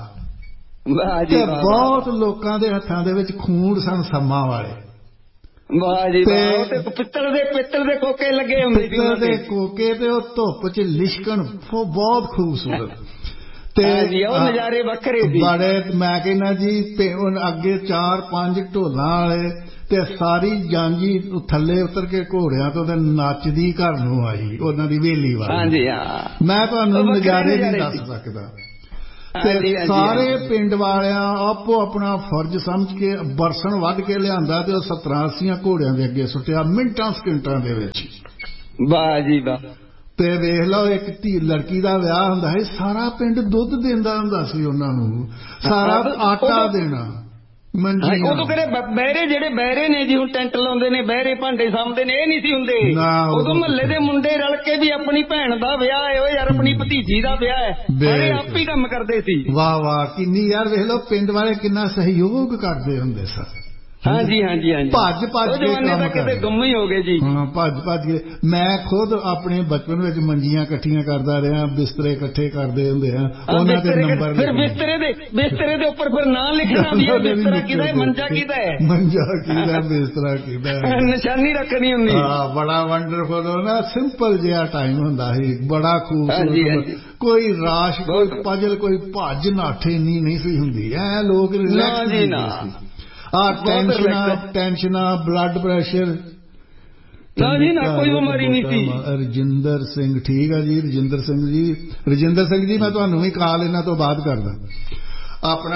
ਤੇ ਬਹੁਤ ਲੋਕਾਂ ਦੇ ਹੱਥਾਂ ਦੇ ਵਿੱਚ ਖੂੰਡ ਸਨ ਸੰਮਾਂ ਵਾਲੇ। ਵਾਹ ਜੀ ਵਾਹ। ਤੇ ਪਿੱਤਲ ਦੇ ਪਿੱਤਲ ਦੇ ਕੋਕੇ ਲੱਗੇ ਹੁੰਦੇ ਸੀ। ਪਿੱਤਲ ਦੇ ਕੋਕੇ ਤੇ ਉਹ ਧੁੱਪ ਚ ਲਿਸ਼ਕਣ ਬਹੁਤ ਖੂਬਸੂਰਤ। ਤੇ ਉਹ ਨਜ਼ਾਰੇ ਵੱਖਰੇ ਸੀ ਬੜੇ। ਮੈਂ ਕਹਿੰਦਾ ਜੀ ਤੇ ਅੱਗੇ ਚਾਰ ਪੰਜ ਢੋਲਾਂ ਵਾਲੇ ਤੇ ਸਾਰੀ ਜਾਂਜੀ ਥੱਲੇ ਉਤਰ ਕੇ ਘੋੜਿਆਂ ਤੋਂ ਤੇ ਨੱਚਦੀ ਘਰ ਨੂੰ ਆਈ ਉਹਨਾਂ ਦੀ ਹਵੇਲੀ ਵਾਲੀ। ਹਾਂਜੀ ਹਾਂ। ਮੈਂ ਤੁਹਾਨੂੰ ਨਜ਼ਾਰੇ ਨਹੀਂ ਦੱਸ ਸਕਦਾ। ਸਾਰੇ ਪਿੰਡ ਵਾਲਿਆਂ ਆਪੋ ਆਪਣਾ ਫਰਜ਼ ਸਮਝ ਕੇ ਬਰਸਨ ਵੱਢ ਕੇ ਲਿਆਂਦਾ ਤੇ ਉਹ ਸੱਤਰਾਂ ਅੱਸੀਆਂ ਘੋੜਿਆਂ ਦੇ ਅੱਗੇ ਸੁੱਟਿਆ ਮਿੰਟਾਂ ਸਕਿੰਟਾਂ ਦੇ ਵਿੱਚ। ਵਾਹ ਜੀ ਵਾਹ। ਤੇ ਵੇਖ ਲਓ ਇੱਕ ਧੀ ਲੜਕੀ ਦਾ ਵਿਆਹ ਹੁੰਦਾ ਸੀ, ਸਾਰਾ ਪਿੰਡ ਦੁੱਧ ਦਿੰਦਾ ਹੁੰਦਾ ਸੀ ਉਹਨਾਂ ਨੂੰ, ਸਾਰਾ ਆਟਾ ਦੇਣਾ। ਉਦੋਂ ਕਿਹੜੇ ਬਹਿਰੇ ਜਿਹੜੇ ਬਹਿਰੇ ਨੇ ਜੀ ਹੁਣ ਟੈਂਟ ਲਾਉਂਦੇ ਨੇ, ਬਹਿਰੇ ਭਾਂਡੇ ਸਾਂਭਦੇ ਨੇ, ਇਹ ਨਹੀਂ ਸੀ ਹੁੰਦੇ। ਉਦੋਂ ਮਹੱਲੇ ਦੇ ਮੁੰਡੇ ਰਲ ਕੇ ਵੀ ਆਪਣੀ ਭੈਣ ਦਾ ਵਿਆਹ ਹੈ, ਉਹ ਯਾਰ ਆਪਣੀ ਭਤੀਜੀ ਦਾ ਵਿਆਹ ਹੈ, ਸਾਰੇ ਆਪ ਹੀ ਕੰਮ ਕਰਦੇ ਸੀ। ਵਾਹ ਵਾਹ, ਕਿੰਨੀ ਯਾਰ ਵੇਖ ਲਓ ਪਿੰਡ ਵਾਲੇ ਕਿੰਨਾ ਸਹਿਯੋਗ ਕਰਦੇ ਹੁੰਦੇ ਸਨ। ਹਾਂਜੀ ਹਾਂਜੀ ਹਾਂਜੀ, ਭੱਜ ਭੱਜ ਕੇ ਕੰਮ ਕਰਦੇ, ਗੁੰਮ ਹੀ ਹੋ ਗਏ ਜੀ। ਹਾਂ ਭੱਜ ਭੱਜ ਕੇ। ਮੈਂ ਖੁਦ ਆਪਣੇ ਬਚਪਨ ਵਿੱਚ ਮੰਜੀਆਂ ਇਕੱਠੀਆਂ ਕਰਦਾ ਰਿਹਾ, ਬਿਸਤਰੇ ਇਕੱਠੇ ਕਰਦੇ ਹੁੰਦੇ ਆ, ਉਹਨਾਂ ਦੇ ਨੰਬਰ ਫਿਰ ਬਿਸਤਰੇ ਦੇ ਬਿਸਤਰੇ ਦੇ ਉੱਪਰ ਫਿਰ ਨਾਂ ਲਿਖਣਾ ਵੀ ਬਿਸਤਰਾ ਕਿਹਦਾ ਹੈ, ਮੰਜਾ ਕਿਹਦਾ ਹੈ, ਮੰਜਾ ਕਿਹਦਾ, ਬਿਸਤਰਾ ਕਿਹਦਾ ਹੈ, ਨਿਸ਼ਾਨੀ ਰੱਖਣੀ ਹੁੰਦੀ। ਹਾਂ ਬੜਾ ਵੰਡਰਫੁਲ ਨਾ, ਸਿੰਪਲ ਜਿਹਾ ਟਾਈਮ ਹੁੰਦਾ ਸੀ, ਬੜਾ ਖੂਬਸੂਰਤ। ਕੋਈ ਰਾਸ਼, ਕੋਈ ਪਜਲ, ਕੋਈ ਭੱਜ ਨਾਠੇ ਨਹੀਂ ਨਹੀਂ ਸੀ ਹੁੰਦੀ। ਐ ਲੋਕ ਰਿਲੈਕਸ ਹੁੰਦੇ ਸੀ। ਆ ਟੈਨਸ਼ਨਾਂ ਟੈਨਸ਼ਨਾਂ ਬਲੱਡ ਪ੍ਰੈਸ਼ਰ ਨਾ ਜੀ ਨਾ, ਕੋਈ ਬਿਮਾਰੀ ਨਹੀਂ ਸੀ। ਰਜਿੰਦਰ ਸਿੰਘ, ਠੀਕ ਆ ਜੀ ਰਜਿੰਦਰ ਸਿੰਘ ਜੀ। ਰਜਿੰਦਰ ਸਿੰਘ ਜੀ ਮੈਂ ਤੁਹਾਨੂੰ ਵੀ ਕਾਲ ਇਹਨਾਂ ਤੋਂ ਬਾਅਦ ਕਰਦਾ। ਆਪਣਾ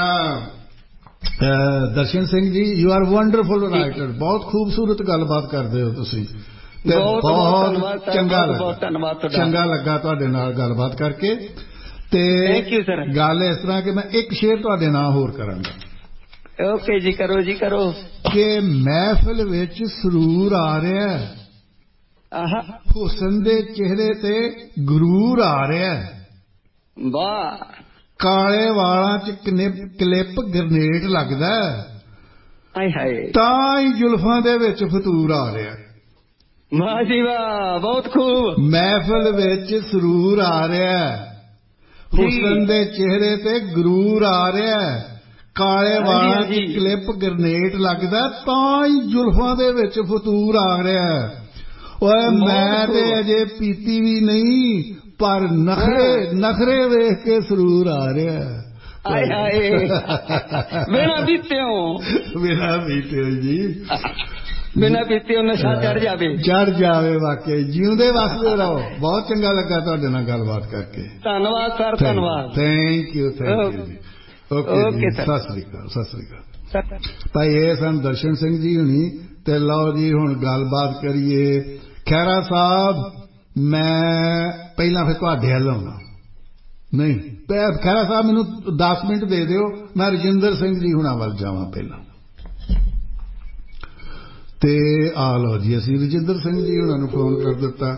Darshan Singh ji, you are wonderful writer, ਬਹੁਤ ਖੂਬਸੂਰਤ ਗੱਲਬਾਤ ਕਰਦੇ ਹੋ ਤੁਸੀਂ, ਤੇ ਬਹੁਤ ਚੰਗਾ ਲੱਗਾ, ਚੰਗਾ ਲੱਗਾ ਤੁਹਾਡੇ ਨਾਲ ਗੱਲਬਾਤ ਕਰਕੇ। ਤੇ ਗੱਲ ਇਸ ਤਰ੍ਹਾਂ ਕਿ ਮੈਂ ਇੱਕ ਸ਼ੇਰ ਤੁਹਾਡੇ ਨਾਲ ਹੋਰ ਕਰਾਂਗਾ। ਓਕੇ ਜੀ, ਕਰੋ ਜੀ ਕਰੋ। ਕਿ ਮਹਿਫਿਲ ਵਿੱਚ ਸਰੂਰ ਆ ਰਿਹਾ, ਹੁਸਨ ਦੇ ਚਿਹਰੇ ਤੇ ਗਰੂਰ ਆ ਰਿਹਾ, ਵਾਹ, ਕਾਲੇ ਵਾਲਾਂ ਚ ਕਲਿੱਪ ਗਰਨੇਟ ਲੱਗਦਾ, ਹਾਏ ਹਾਏ, ਤਾਂ ਹੀ ਜ਼ੁਲਫਾਂ ਦੇ ਵਿੱਚ ਫਤੂਰ ਆ ਰਿਹਾ। ਵਾਹ ਜੀ ਵਾਹ, ਬਹੁਤ ਖੂਬ। ਮਹਿਫਿਲ ਵਿੱਚ ਸਰੂਰ ਆ ਰਿਹਾ, ਹੁਸਨ ਦੇ ਚਿਹਰੇ ਤੇ ਗਰੂਰ ਆ ਰਿਹਾ, ਕਾਲੇ ਵਾਲਾਂ ਦੀ ਕਲਿੱਪ ਗਰਨੇਟ ਲੱਗਦਾ, ਤਾਂ ਹੀ ਜ਼ੁਲਫਾਂ ਦੇ ਵਿੱਚ ਫਤੂਰ ਆ ਰਿਹਾ। ਓਏ ਮੈਂ ਤੇ ਅਜੇ ਪੀਤੀ ਵੀ ਨਹੀਂ, ਪਰ ਨਖਰੇ ਨਖਰੇ ਵੇਖ ਕੇ ਸਰੂਰ ਆ ਰਿਹਾ। ਹਾਏ ਹਾਏ, ਬਿਨਾਂ ਪੀਤਿਓ, ਬਿਨਾਂ ਪੀਤਿਓ ਜੀ, ਬਿਨਾਂ ਪੀਤਿਓ ਨਸ਼ਾ ਚੜ ਜਾਵੇ, ਚੜ ਜਾਵੇ। ਵਾਕਈ ਜਿਉਂਦੇ ਵਸਦੇ ਰਹੋ। ਬਹੁਤ ਚੰਗਾ ਲੱਗਾ ਤੁਹਾਡੇ ਨਾਲ ਗੱਲਬਾਤ ਕਰਕੇ। ਧੰਨਵਾਦ ਸਰ, ਧੰਨਵਾਦ, ਥੈਂਕ ਯੂ ਥੈਂਕ ਯੂ ਜੀ। ਓਕੇ, ਸਤਿ ਸ੍ਰੀ ਅਕਾਲ, ਸਤਿ ਸ੍ਰੀ ਅਕਾਲ ਭਾਈ। ਇਹ ਸਨ ਦਰਸ਼ਨ ਸਿੰਘ ਜੀ ਹੁਣੀ। ਤੇ ਲਓ ਜੀ ਹੁਣ ਗੱਲਬਾਤ ਕਰੀਏ। ਖਹਿਰਾ ਸਾਹਿਬ, ਮੈਂ ਪਹਿਲਾਂ ਫਿਰ ਤੁਹਾਡੇ ਵੱਲ ਆਉਣਾ। ਨਹੀਂ ਖਹਿਰਾ ਸਾਹਿਬ, ਮੈਨੂੰ ਦਸ ਮਿੰਟ ਦੇ ਦਿਓ, ਮੈਂ ਰਜਿੰਦਰ ਸਿੰਘ ਜੀ ਹੁਣਾਂ ਵੱਲ ਜਾਵਾਂ ਪਹਿਲਾਂ। ਤੇ ਆ ਲਓ ਜੀ, ਅਸੀਂ ਰਜਿੰਦਰ ਸਿੰਘ ਜੀ ਹੁਣਾਂ ਨੂੰ ਫੋਨ ਕਰ ਦਿੱਤਾ।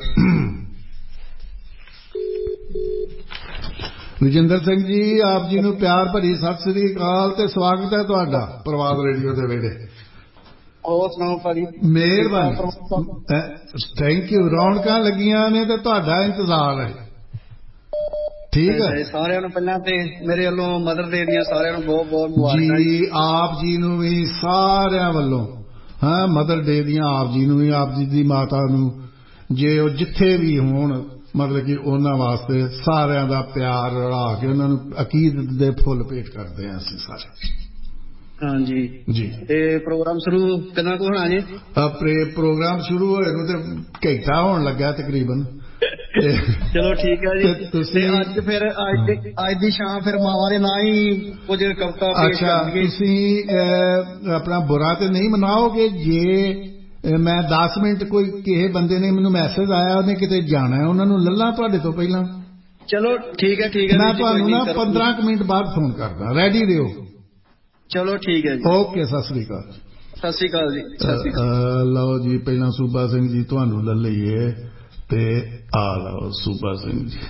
ਰਜਿੰਦਰ ਸਿੰਘ ਜੀ, ਆਪ ਜੀ ਨੂੰ ਪਿਆਰ ਭਰੀ ਸਤਿ ਸ੍ਰੀ ਅਕਾਲ ਤੇ ਸਵਾਗਤ ਹੈ ਤੁਹਾਡਾ ਪ੍ਰਵਾਦ ਰੇਡੀਓ ਦੇ ਵਿਹੜੇ। ਹੋਰ ਸੁਣਾਓ ਭਾਜੀ? ਮਿਹਰਬਾਨੀ, ਥੈਂਕ ਯੂ। ਰੌਣਕਾਂ ਲੱਗੀਆਂ ਨੇ ਤੇ ਤੁਹਾਡਾ ਇੰਤਜ਼ਾਰ ਹੈ। ਠੀਕ ਹੈ ਸਾਰਿਆਂ ਨੂੰ ਪਹਿਲਾਂ ਤੇ ਮੇਰੇ ਵੱਲੋਂ ਮਦਰ ਡੇ ਦੀਆਂ ਸਾਰਿਆਂ ਨੂੰ ਬਹੁਤ ਬਹੁਤ ਮੁਬਾਰਕਾਂ ਜੀ। ਆਪ ਜੀ ਨੂੰ ਵੀ ਸਾਰਿਆਂ ਵੱਲੋਂ ਹਾਂ ਮਦਰ ਡੇ ਦੀਆਂ, ਆਪ ਜੀ ਨੂੰ ਵੀ, ਆਪ ਜੀ ਦੀ ਮਾਤਾ ਨੂੰ, ਜੇ ਉਹ ਜਿੱਥੇ ਵੀ ਹੋਣ, ਮਤਲਬ ਕਿ ਉਹਨਾਂ ਵਾਸਤੇ ਸਾਰਿਆਂ ਦਾ ਪਿਆਰ ਰਲਾ ਕੇ ਉਹਨਾਂ ਨੂੰ ਅਕੀਦਤ ਦੇ ਫੁੱਲ ਭੇਟ ਕਰਦੇ ਹਾਂ ਅਸੀਂ ਸਾਰੇ। ਹਾਂਜੀ ਜੀ। ਤੇ ਪ੍ਰੋਗਰਾਮ ਸ਼ੁਰੂ ਕਿੰਨਾ ਕੁ ਹੋਣਾ ਜੀ? ਆਪਣੇ ਪ੍ਰੋਗਰਾਮ ਸ਼ੁਰੂ ਹੋਏ ਨੂੰ ਤੇ ਘੰਟਾ ਹੋਣ ਲੱਗਾ ਤਕਰੀਬਨ। ਚਲੋ ਠੀਕ ਹੈ ਜੀ। ਤੁਸੀਂ ਅੱਜ ਫਿਰ ਅੱਜ ਅੱਜ ਦੀ ਸ਼ਾਮ ਫਿਰ ਮਾਵਾਂ ਦੇ ਨਾਂ ਹੀ ਕੁਝ ਕਵਿਤਾ ਪੇਸ਼ ਕਰਨਗੇ। ਤੁਸੀਂ ਆਪਣਾ ਬੁਰਾ ਤੇ ਨਹੀਂ ਮਨਾਓਗੇ ਜੇ ਮੈਂ ਦਸ ਮਿੰਟ ਕੋਈ ਕਿਸੇ ਬੰਦੇ ਨੇ ਮੈਨੂੰ ਮੈਸੇਜ ਆਇਆ, ਉਹਨੇ ਕਿਤੇ ਜਾਣਾ, ਉਹਨਾਂ ਨੂੰ ਲੱਲਾ ਤੁਹਾਡੇ ਤੋਂ ਪਹਿਲਾਂ? ਚਲੋ ਠੀਕ ਹੈ ਠੀਕ ਹੈ, ਮੈਂ ਤੁਹਾਨੂੰ ਨਾ ਪੰਦਰਾਂ ਕੁ ਮਿੰਟ ਬਾਅਦ ਫੋਨ ਕਰਦਾ, ਰੈਡੀ ਰਹੋ। ਚਲੋ ਠੀਕ ਹੈ ਜੀ, ਓਕੇ, ਸਤਿ ਸ੍ਰੀ ਅਕਾਲ। ਸਤਿ ਸ੍ਰੀ ਅਕਾਲ ਜੀ। ਸਤਿ ਸ੍ਰੀ ਅਕਾਲ। ਲਓ ਜੀ, ਪਹਿਲਾਂ ਸੂਬਾ ਸਿੰਘ ਜੀ ਤੁਹਾਨੂੰ ਲੈ ਲਈਏ ਤੇ ਆ ਲਓ ਸੂਬਾ ਸਿੰਘ ਜੀ।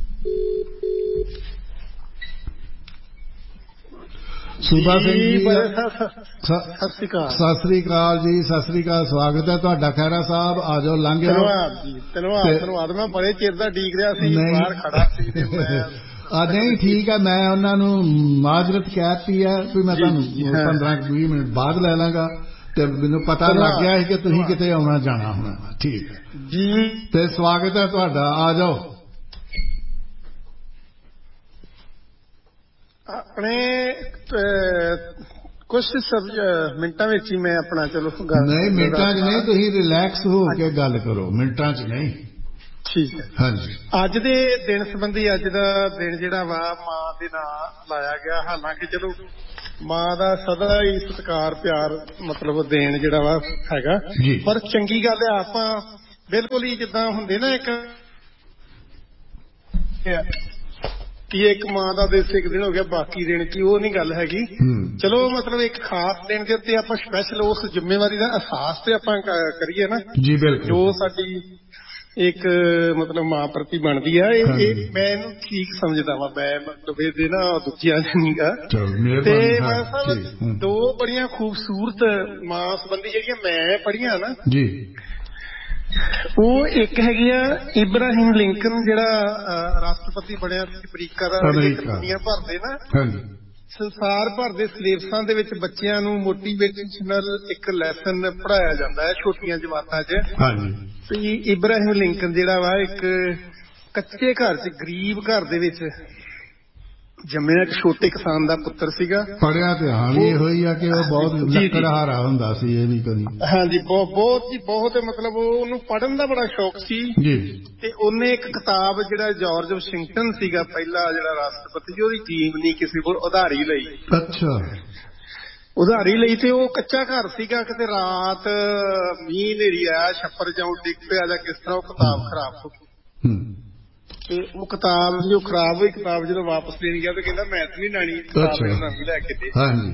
ਸੂਬਾ ਸਿੰਘ ਜੀ ਸਤਿ ਸ੍ਰੀ ਅਕਾਲ। ਸਤਿ ਸ੍ਰੀ ਅਕਾਲ ਜੀ, ਸਤਿ ਸ੍ਰੀ ਅਕਾਲ, ਸਵਾਗਤ ਹੈ ਤੁਹਾਡਾ। ਖਹਿਰਾ ਸਾਹਿਬ ਆ ਜਾਓ, ਲੰਘ ਜਾਓ। ਧੰਨਵਾਦ ਜੀ, ਧੰਨਵਾਦ ਧੰਨਵਾਦ। ਮੈਂ ਬੜੇ ਚਿਰ ਦਾ ਡੀਕ ਰਿਹਾ ਸੀ, ਬਾਹਰ ਖੜਾ ਸੀ ਤੇ ਮੈਂ ਆ ਨਹੀਂ ਠੀਕ ਹੈ, ਮੈਂ ਉਹਨਾਂ ਨੂੰ ਮਾਜ਼ਰਤ ਕਹਿਤੀ ਹੈ ਵੀ ਮੈਂ ਤੁਹਾਨੂੰ ਪੰਦਰਾਂ ਵੀਹ ਮਿੰਟ ਬਾਅਦ ਲੈ ਲਾਂਗਾ, ਤੇ ਮੈਨੂੰ ਪਤਾ ਲੱਗ ਗਿਆ ਸੀ ਕਿ ਤੁਸੀਂ ਕਿਤੇ ਆਉਣਾ ਜਾਣਾ ਹੋਣਾ। ਠੀਕ ਹੈ ਜੀ, ਤੇ ਸਵਾਗਤ ਹੈ ਤੁਹਾਡਾ, ਆ ਜਾਓ। ਆਪਣੇ ਕੁਝ ਮਿੰਟਾਂ ਵਿੱਚ ਹੀ ਮੈਂ ਆਪਣਾ ਚਲੋ ਗੱਲ। ਨਹੀਂ ਮਿੰਟਾਂ 'ਚ ਨਹੀਂ, ਤੁਸੀਂ ਰਿਲੈਕਸ ਹੋ ਕੇ ਗੱਲ ਕਰੋ, ਮਿੰਟਾਂ 'ਚ ਨਹੀਂ। ਠੀਕ ਹੈ। ਹਾਂਜੀ, ਅੱਜ ਦੇ ਦਿਨ ਸੰਬੰਧੀ ਅੱਜ ਦਾ ਦਿਨ ਜਿਹੜਾ ਵਾ ਮਾਂ ਦੇ ਨਾਂ ਲਾਇਆ ਗਿਆ। ਹਾਲਾਂਕਿ ਚਲੋ ਮਾਂ ਦਾ ਸਦਾ ਹੀ ਸਤਿਕਾਰ ਪਿਆਰ ਮਤਲਬ ਦੇਣ ਜਿਹੜਾ ਵਾ ਹੈਗਾ, ਪਰ ਚੰਗੀ ਗੱਲ ਹੈ ਆਪਾਂ ਬਿਲਕੁਲ ਹੀ ਜਿੱਦਾਂ ਹੁੰਦੇ ਨਾ ਇੱਕ ਕਿ ਇੱਕ ਮਾਂ ਦਾ ਦਿਵਸ ਇੱਕ ਦਿਨ ਹੋ ਗਿਆ ਬਾਕੀ ਦਿਨ ਕੀ, ਉਹ ਨਹੀਂ ਗੱਲ ਹੈਗੀ। ਚਲੋ ਮਤਲਬ ਇੱਕ ਖਾਸ ਦਿਨ ਦੇ ਉੱਤੇ ਆਪਾਂ ਸਪੈਸ਼ਲ ਉਸ ਜ਼ਿੰਮੇਵਾਰੀ ਦਾ ਅਹਿਸਾਸ ਤੇ ਆਪਾਂ ਕਰੀਏ ਨਾ, ਜੀ ਬਿਲਕੁਲ, ਜੋ ਸਾਡੀ ਇੱਕ ਮਤਲਬ ਮਾਂ ਪ੍ਰਤੀ ਬਣਦੀ ਆ। ਇਹ ਇਹ ਮੈਂ ਇਹਨੂੰ ਠੀਕ ਸਮਝਦਾ ਵਾ। ਮੈਂ ਮਤਲਬ ਇਹਦੇ ਨਾ ਦੂਜਿਆਂ ਨਹੀਂ ਗਾ। ਤੇ ਮੈਂ ਸਾਹਿਬ ਦੋ ਬੜੀਆਂ ਖੂਬਸੂਰਤ ਮਾਂ ਸੰਬੰਧੀ ਜਿਹੜੀਆਂ ਮੈਂ ਪੜ੍ਹੀਆਂ ਨਾ ਜੀ, ਉਹ ਇੱਕ ਹੈਗੀ ਆ ਇਬਰਾਹਿਮ ਲਿੰਕਨ, ਜਿਹੜਾ ਰਾਸ਼ਟਰਪਤੀ ਬਣਿਆ ਸੀ ਅਮਰੀਕਾ ਦਾ। ਦੁਨੀਆ ਭਰ ਦੇ ਨਾ ਸੰਸਾਰ ਭਰ ਦੇ ਸਿਲੇਬਸਾਂ ਦੇ ਵਿੱਚ ਬੱਚਿਆਂ ਨੂੰ ਮੋਟੀਵੇਸ਼ਨਲ ਇੱਕ ਲੈਸਨ ਪੜ੍ਹਾਇਆ ਜਾਂਦਾ ਹੈ ਛੋਟੀਆਂ ਜਮਾਤਾਂ 'ਚ। ਤੇ ਇਬਰਾਹਿਮ ਲਿੰਕਨ ਜਿਹੜਾ ਵਾ ਇੱਕ ਕੱਚੇ ਘਰ 'ਚ ਗਰੀਬ ਘਰ ਦੇ ਵਿੱਚ ਜੰਮਿਆ, ਇੱਕ ਛੋਟੇ ਕਿਸਾਨ ਦਾ ਪੁੱਤਰ ਸੀਗਾ। ਪੜਿਆ ਤੇ ਹਾਲ ਹੀ ਹੋਈ ਆ ਕਿ ਉਹ ਬਹੁਤ ਲੱਕੜਹਾਰਾ ਹੁੰਦਾ ਸੀ। ਇਹ ਵੀ ਕਦੀ ਹਾਂਜੀ ਬਹੁਤ ਬਹੁਤ ਜੀ ਬਹੁਤ ਮਤਲਬ ਉਹਨੂੰ ਪੜ੍ਹਨ ਦਾ ਬੜਾ ਸ਼ੌਕ ਸੀ ਜੀ। ਤੇ ਉਹਨੇ ਇੱਕ ਕਿਤਾਬ ਜਿਹੜਾ ਜਾਰਜ ਵਾਸ਼ਿੰਗਟਨ ਸੀਗਾ ਪਹਿਲਾ ਜਿਹੜਾ ਰਾਸ਼ਟਰਪਤੀ, ਉਹਦੀ ਟੀਮ ਨਹੀਂ ਕਿਸੇ ਕੋਲ ਉਧਾਰੀ ਲਈ। ਅੱਛਾ, ਉਧਾਰੀ ਲਈ। ਤੇ ਉਹ ਕੱਚਾ ਘਰ ਸੀਗਾ, ਕਿਤੇ ਰਾਤ ਮੀਂਹ ਹਨੇਰੀ ਆਇਆ, ਛੱਪਰ ਜਾਂ ਡਿੱਗ ਪਿਆ ਜਾਂ ਕਿਸ ਤਰ੍ਹਾਂ ਉਹ ਕਿਤਾਬ ਖਰਾਬ ਹੋ ਗਈ। ਤੇ ਉਹ ਕਿਤਾਬ ਜੋ ਖਰਾਬ ਹੋਈ ਕਿਤਾਬ ਜਦੋਂ ਵਾਪਸ ਦੇਣ ਗਿਆ ਤੇ ਕਹਿੰਦਾ ਮੈਂ ਤਾਂ ਨਹੀਂ ਲੈਣੀ, ਨਵੀਂ ਲੈ ਕੇ ਦੇ।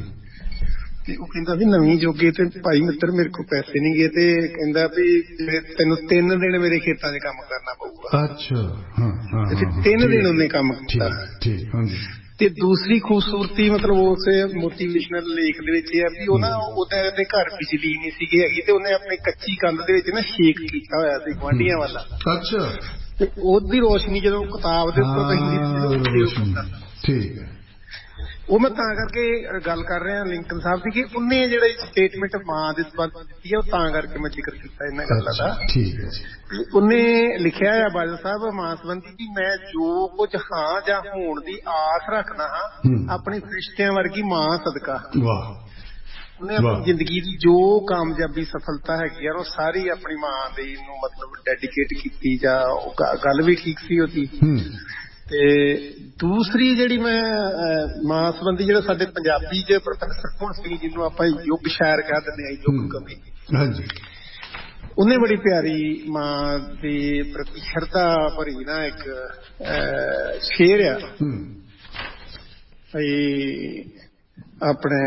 ਤੇ ਉਹ ਕਹਿੰਦਾ ਵੀ ਨਵੀਂ ਜੋਗੇ ਤੇ ਭਾਈ ਮਿੱਤਰ ਮੇਰੇ ਕੋਲ ਪੈਸੇ ਨਹੀਂ ਗਏ। ਤੇ ਕਹਿੰਦਾ ਵੀ ਤੈਨੂੰ ਤਿੰਨ ਦਿਨ ਮੇਰੇ ਖੇਤਾਂ 'ਚ ਕੰਮ ਕਰਨਾ ਪਊਗਾ। ਅੱਛਾ, ਤਿੰਨ ਦਿਨ ਉਹਨੇ ਕੰਮ ਕੀਤਾ। ਤੇ ਦੂਸਰੀ ਖੂਬਸੂਰਤੀ ਮਤਲਬ ਉਸ ਮੋਟੀਵੇਸ਼ਨਲ ਲੇਖ ਦੇ ਵਿੱਚ ਇਹ ਆ ਵੀ ਉਹ ਨਾ ਉਹਦੇ ਘਰ ਬਿਜਲੀ ਨਹੀਂ ਸੀਗੀ ਹੈਗੀ, ਤੇ ਉਹਨੇ ਆਪਣੀ ਕੱਚੀ ਕੰਧ ਦੇ ਵਿੱਚ ਨਾ ਛੇਕ ਕੀਤਾ ਹੋਇਆ ਸੀ ਗੁਆਂਢੀਆਂ ਵਾਲਾ। ਅੱਛਾ, ਤੇ ਉਹਦੀ ਰੋਸ਼ਨੀ ਜਦੋਂ ਕਿਤਾਬ ਦੇ ਉੱਪਰ ਪੈਂਦੀ, ਠੀਕ ਹੈ। ਉਹ ਮੈਂ ਤਾਂ ਕਰਕੇ ਗੱਲ ਕਰ ਰਿਹਾ ਲਿੰਕਨ ਸਾਹਿਬ ਦੀ ਕਿ ਉਹਨੇ ਜਿਹੜੀ ਸਟੇਟਮੈਂਟ ਮਾਂ ਦੇ ਸੰਬੰਧ ਦਿੱਤੀ ਹੈ, ਉਹ ਤਾਂ ਕਰਕੇ ਮੈਂ ਜ਼ਿਕਰ ਕੀਤਾ ਇਹਨਾਂ ਗੱਲਾਂ ਦਾ। ਠੀਕ ਹੈ। ਉਹਨੇ ਲਿਖਿਆ ਆ ਬਾਦਲ ਸਾਹਿਬ ਮਾਂ ਸੰਬੰਧੀ ਕਿ ਮੈਂ ਜੋ ਕੁਝ ਹਾਂ ਜਾਂ ਹੋਣ ਦੀ ਆਸ ਰੱਖਦਾ ਹਾਂ ਆਪਣੀ ਫਰਿਸ਼ਤਿਆਂ ਵਰਗੀ ਮਾਂ ਸਦਕਾ। ਵਾਹ। ਉਹਨੇ ਆਪਣੀ ਜ਼ਿੰਦਗੀ ਦੀ ਜੋ ਕਾਮਯਾਬੀ ਸਫਲਤਾ ਹੈਗੀ ਆ ਉਹ ਸਾਰੀ ਆਪਣੀ ਮਾਂ ਦੇ ਨੂੰ ਮਤਲਬ ਡੈਡੀਕੇਟ ਕੀਤੀ। ਜਾਂ ਉਹ ਗੱਲ ਵੀ ਠੀਕ ਸੀ ਉਹਦੀ। ਤੇ ਦੂਸਰੀ ਜਿਹੜੀ ਮੈਂ ਮਾਂ ਸੰਬੰਧੀ ਜਿਹੜਾ ਸਾਡੇ ਪੰਜਾਬੀ 'ਚ ਪ੍ਰੋਫੈਸਰ ਭੁਣ ਸਿੰਘ ਜਿਹਨੂੰ ਆਪਾਂ ਯੁੱਗ ਸ਼ਾਇਰ ਕਹਿ ਦਿੰਦੇ ਹਾਂ, ਯੁੱਗ ਕਵੀ, ਉਹਨੇ ਬੜੀ ਪਿਆਰੀ ਮਾਂ ਦੇ ਪ੍ਰਤੀ ਸ਼ਰਧਾ ਭਰੀ ਨਾ ਇੱਕ ਸ਼ੇਰ ਆ ਆਪਣੇ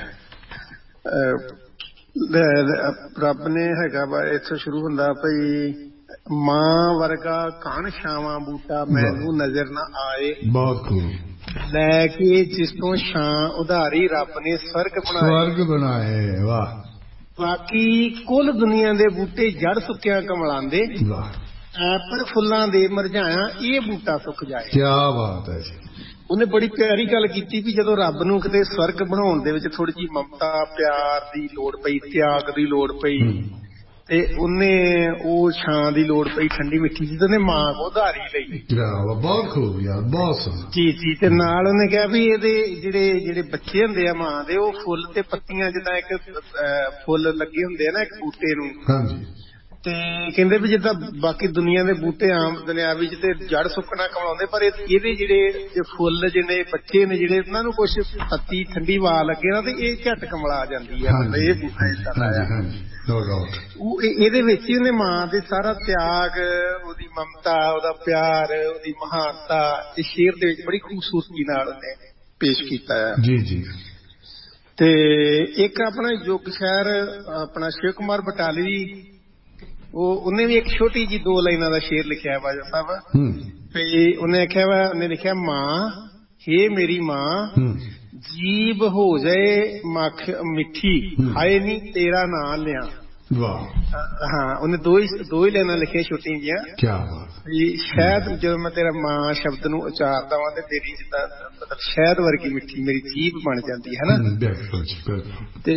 ਰੱਬ ਨੇ ਹੈਗਾ ਵਾ ਇੱਥੋਂ ਸ਼ੁਰੂ ਹੁੰਦਾ ਭਈ ਮਾਂ ਵਰਗਾ ਘਣ ਛਾਵਾਂ ਬੂਟਾ ਮੈਨੂੰ ਨਜ਼ਰ ਨਾ ਆਏ। ਬਹੁਤ ਖੂਬ। ਲੈ ਕੇ ਜਿਸ ਤੋਂ ਛਾਂ ਉਧਾਰੀ ਰੱਬ ਨੇ ਸਵਰਗ ਬਣਾਏ। ਸਵਰਗ ਬਣਾਏ। ਵਾਹ। ਬਾਕੀ ਕੁੱਲ ਦੁਨੀਆ ਦੇ ਬੂਟੇ ਜੜ ਸੁੱਕਿਆ ਕਮਲਾਂਦੇ, ਪਰ ਫੁੱਲਾਂ ਦੇ ਮੁਰਝਾਇਆ ਇਹ ਬੂਟਾ ਸੁੱਕ ਜਾਏ। ਕੀ ਬਾਤ ਹੈ ਜੀ। ਉਹਨੇ ਬੜੀ ਪਿਆਰੀ ਗੱਲ ਕੀਤੀ ਵੀ ਜਦੋਂ ਰੱਬ ਨੂੰ ਕਿਤੇ ਸਵਰਗ ਬਣਾਉਣ ਦੇ ਵਿੱਚ ਥੋੜੀ ਜਿਹੀ ਮਮਤਾ ਪਿਆਰ ਦੀ ਲੋੜ ਪਈ, ਤਿਆਗ ਦੀ ਲੋੜ ਪਈ, ਤੇ ਉਹਨੇ ਉਹ ਛਾਂ ਦੀ ਲੋੜ ਪਈ ਠੰਡੀ ਮਿੱਠੀ ਸੀ, ਤੇ ਉਹਨੇ ਮਾਂ ਕੋ ਉਧਾਰੀ ਲਈ। ਬਹੁਤ ਖੂਬ ਯਾਰ, ਬਹੁਤ ਸੋਹਣਾ। ਜੀ ਜੀ। ਤੇ ਨਾਲ ਉਹਨੇ ਕਿਹਾ ਵੀ ਇਹਦੇ ਜਿਹੜੇ ਜਿਹੜੇ ਬੱਚੇ ਹੁੰਦੇ ਆ ਮਾਂ ਦੇ, ਉਹ ਫੁੱਲ ਤੇ ਪੱਤੀਆਂ ਜਿੱਦਾਂ ਇੱਕ ਫੁੱਲ ਲੱਗੇ ਹੁੰਦੇ ਆ ਨਾ ਇੱਕ ਬੂਟੇ ਨੂੰ। ਹਾਂਜੀ। ਤੇ ਕਹਿੰਦੇ ਵੀ ਜਿੱਦਾਂ ਬਾਕੀ ਦੁਨੀਆ ਦੇ ਬੂਟੇ ਆਮ ਦੁਨਿਆਵੀ ਚ ਤੇ ਜੜ ਸੁੱਕਣਾ ਕਮਾਉਂਦੇ, ਪਰ ਇਹਦੇ ਜਿਹੜੇ ਫੁੱਲ ਜਿਹੜੇ ਬੱਚੇ ਨੇ ਜਿਹੜੇ ਉਹਨਾਂ ਨੂੰ ਕੁਛ ਪੱਤੀ ਠੰਡੀ ਵਾ ਲੱਗੇ ਨਾ ਤੇ ਇਹ ਝੱਟ ਕਮਲਾ ਜਾਂਦੀ ਆ। ਇਹ ਬੂਟਾ ਏਦਾਂ ਦਾ ਆ। ਉਹ ਇਹਦੇ ਵਿੱਚ ਹੀ ਉਹਨੇ ਮਾਂ ਦੇ ਸਾਰਾ ਤਿਆਗ, ਉਹਦੀ ਮਮਤਾ, ਉਹਦਾ ਪਿਆਰ, ਉਹਦੀ ਮਹਾਨਤਾ ਇਸ ਸ਼ੇਰ ਦੇ ਵਿੱਚ ਬੜੀ ਖੂਬਸੂਰਤੀ ਨਾਲ ਉਹਨੇ ਪੇਸ਼ ਕੀਤਾ ਹੈ। ਜੀ ਜੀ। ਤੇ ਇੱਕ ਆਪਣਾ ਯੁੱਗ ਸ਼ਾਇਰ ਆਪਣਾ ਸ਼ਿਵ ਕੁਮਾਰ ਬਟਾਲਵੀ, ਉਹ ਉਹਨੇ ਵੀ ਇੱਕ ਛੋਟੀ ਜੀ ਦੋ ਲਾਈਨਾਂ ਦਾ ਸ਼ੇਰ ਲਿਖਿਆ ਬਾਜਾ ਸਾਹਿਬ। ਤੇ ਉਹਨੇ ਆਖਿਆ ਵਾ, ਉਹਨੇ ਲਿਖਿਆ ਮਾਂ ਹੇ ਮੇਰੀ ਮਾਂ ਜੀਬ ਹੋ ਜਾਏ ਮੱਖ ਮਿੱਠੀ, ਹਾਏ ਨੀ ਤੇਰਾ ਨਾਂ ਲਿਆ। ਵਾਹ। ਹਾਂ, ਉਹਨੇ ਦੋ ਹੀ ਦੋ ਹੀ ਲਾਈਨਾਂ ਲਿਖੀਆਂ ਛੋਟੀਆਂ ਜਿਹੀਆਂ। ਕੀ ਬਾਤ। ਸ਼ਾਇਦ ਜਦੋਂ ਮੈਂ ਤੇਰਾ ਮਾਂ ਸ਼ਬਦ ਨੂੰ ਉਚਾਰਦਾ ਵਾਂ ਤੇ ਤੇਰੀ ਜਿੱਦਾਂ ਮਤਲਬ ਸ਼ਹਿਦ ਵਰਗੀ ਮਿੱਠੀ ਮੇਰੀ ਜੀਭ ਬਣ ਜਾਂਦੀ ਹੈ ਨਾ। ਤੇ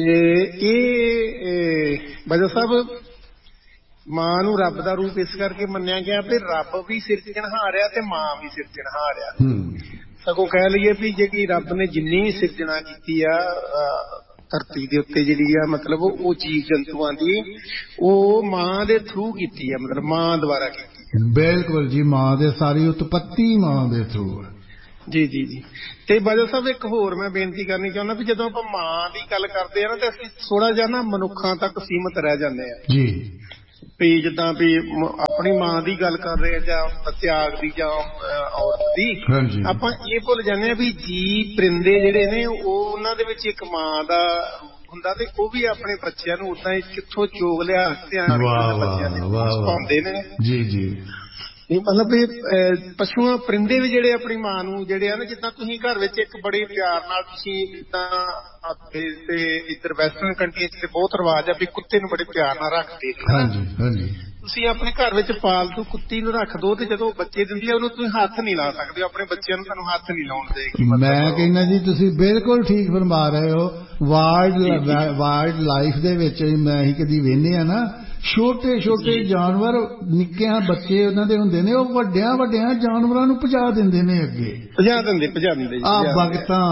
ਇਹ ਬਾਜਾ ਸਾਹਿਬ ਮਾਂ ਨੂੰ ਰੱਬ ਦਾ ਰੂਪ ਇਸ ਕਰਕੇ ਮੰਨਿਆ ਗਿਆ ਵੀ ਰੱਬ ਵੀ ਸਿਰਜਣਹਾਰ ਆ ਤੇ ਮਾਂ ਵੀ ਸਿਰਜਣਹਾਰ ਆ। ਸਗੋਂ ਕਹਿ ਲਈਏ ਵੀ ਜਿਹੜੀ ਰੱਬ ਨੇ ਜਿੰਨੀ ਸਿਰਜਣਾ ਕੀਤੀ ਆ ਧਰਤੀ ਦੇ ਉੱਤੇ ਜਿਹੜੀ ਆ ਮਤਲਬ ਉਹ ਜੀਵ ਜੰਤੂਆਂ ਦੀ, ਉਹ ਮਾਂ ਦੇ ਥਰੂ ਕੀਤੀ ਆ, ਮਤਲਬ ਮਾਂ ਦੁਆਰਾ ਕੀਤੀ ਬਿਲਕੁਲ ਜੀ, ਮਾਂ ਦੇ ਸਾਰੀ ਉਤਪਤੀ ਮਾਂ ਦੇ ਥਰੂ ਹੈ। ਜੀ ਜੀ ਜੀ। ਤੇ ਬਾਜਵਾ ਸਾਹਿਬ ਇੱਕ ਹੋਰ ਮੈਂ ਬੇਨਤੀ ਕਰਨੀ ਚਾਹੁੰਦਾ ਵੀ ਜਦੋਂ ਆਪਾਂ ਮਾਂ ਦੀ ਗੱਲ ਕਰਦੇ ਆ ਨਾ ਤੇ ਅਸੀਂ ਥੋੜਾ ਜਿਹਾ ਨਾ ਮਨੁੱਖਾਂ ਤੱਕ ਸੀਮਤ ਰਹਿ ਜਾਂਦੇ ਆ ਜੀ। ਵੀ ਜਿੱਦਾਂ ਵੀ ਆਪਣੀ ਮਾਂ ਦੀ ਗੱਲ ਕਰ ਰਹੇ ਜਾਂ ਤਿਆਗ ਦੀ ਜਾਂ ਔਰਤ ਦੀ, ਆਪਾਂ ਇਹ ਭੁੱਲ ਜਾਂਦੇ ਆ ਵੀ ਜੀ ਪਰਿੰਦੇ ਜਿਹੜੇ ਨੇ ਉਹ ਉਹਨਾਂ ਦੇ ਵਿੱਚ ਇੱਕ ਮਾਂ ਦਾ ਹੁੰਦਾ ਤੇ ਉਹ ਵੀ ਆਪਣੇ ਬੱਚਿਆਂ ਨੂੰ ਉਦਾਂ ਹੀ ਕਿੱਥੋਂ ਚੋਗ ਲਿਆ ਧਿਆਨ ਬੱਚਿਆਂ ਦੇ ਪਾਉਂਦੇ ਨੇ। ਜੀ ਜੀ। ਮਤਲਬ ਇਹ ਪਸ਼ੂਆਂ ਪਰਿੰਦੇ ਵੀ ਜਿਹੜੇ ਆਪਣੀ ਮਾਂ ਨੂੰ ਜਿਹੜੇ ਆ ਨਾ, ਜਿੱਦਾਂ ਤੁਸੀਂ ਘਰ ਵਿੱਚ ਇੱਕ ਬੜੇ ਪਿਆਰ ਨਾਲ ਤੁਸੀਂ ਜਿੱਦਾਂ ਤੇ ਇੱਧਰ ਵੈਸਟਰਨ ਕੰਟਰੀਜ਼ ਤੇ ਬਹੁਤ ਰਿਵਾਜ ਆ ਵੀ ਕੁੱਤੇ ਨੂੰ ਬੜੇ ਪਿਆਰ ਨਾਲ ਰੱਖਦੇ ਨੇ, ਤੁਸੀਂ ਆਪਣੇ ਘਰ ਵਿੱਚ ਪਾਲਤੂ ਕੁੱਤੀ ਨੂੰ ਰੱਖ ਦੋ ਤੇ ਜਦੋਂ ਬੱਚੇ ਦਿੰਦੀ ਆ ਉਹਨੂੰ ਤੁਸੀਂ ਹੱਥ ਨਹੀਂ ਲਾ ਸਕਦੇ, ਆਪਣੇ ਬੱਚਿਆਂ ਨੂੰ ਤੁਹਾਨੂੰ ਹੱਥ ਨਹੀਂ ਲਾਉਣ ਦੇਗੀ। ਮੈਂ ਕਹਿੰਦਾ ਜੀ ਤੁਸੀਂ ਬਿਲਕੁਲ ਠੀਕ ਫਰਮਾ ਰਹੇ ਹੋ। ਵਾਈਲਡ ਵਾਈਲਡ ਲਾਈਫ ਦੇ ਵਿੱਚ ਮੈਂ ਹੀ ਕਦੀ ਵੇਖਦੇ ਆ ਨਾ, ਛੋਟੇ ਛੋਟੇ ਜਾਨਵਰ ਨਿੱਕਿਆਂ ਬੱਚੇ ਉਹਨਾਂ ਦੇ ਹੁੰਦੇ ਨੇ, ਉਹ ਵੱਡਿਆਂ ਵੱਡਿਆਂ ਜਾਨਵਰਾਂ ਨੂੰ ਭਜਾ ਦਿੰਦੇ ਨੇ, ਅੱਗੇ ਭਜਾ ਦਿੰਦੇ ਭਜਾ ਦਿੰਦੇ ਆ ਬਗਤਾਂ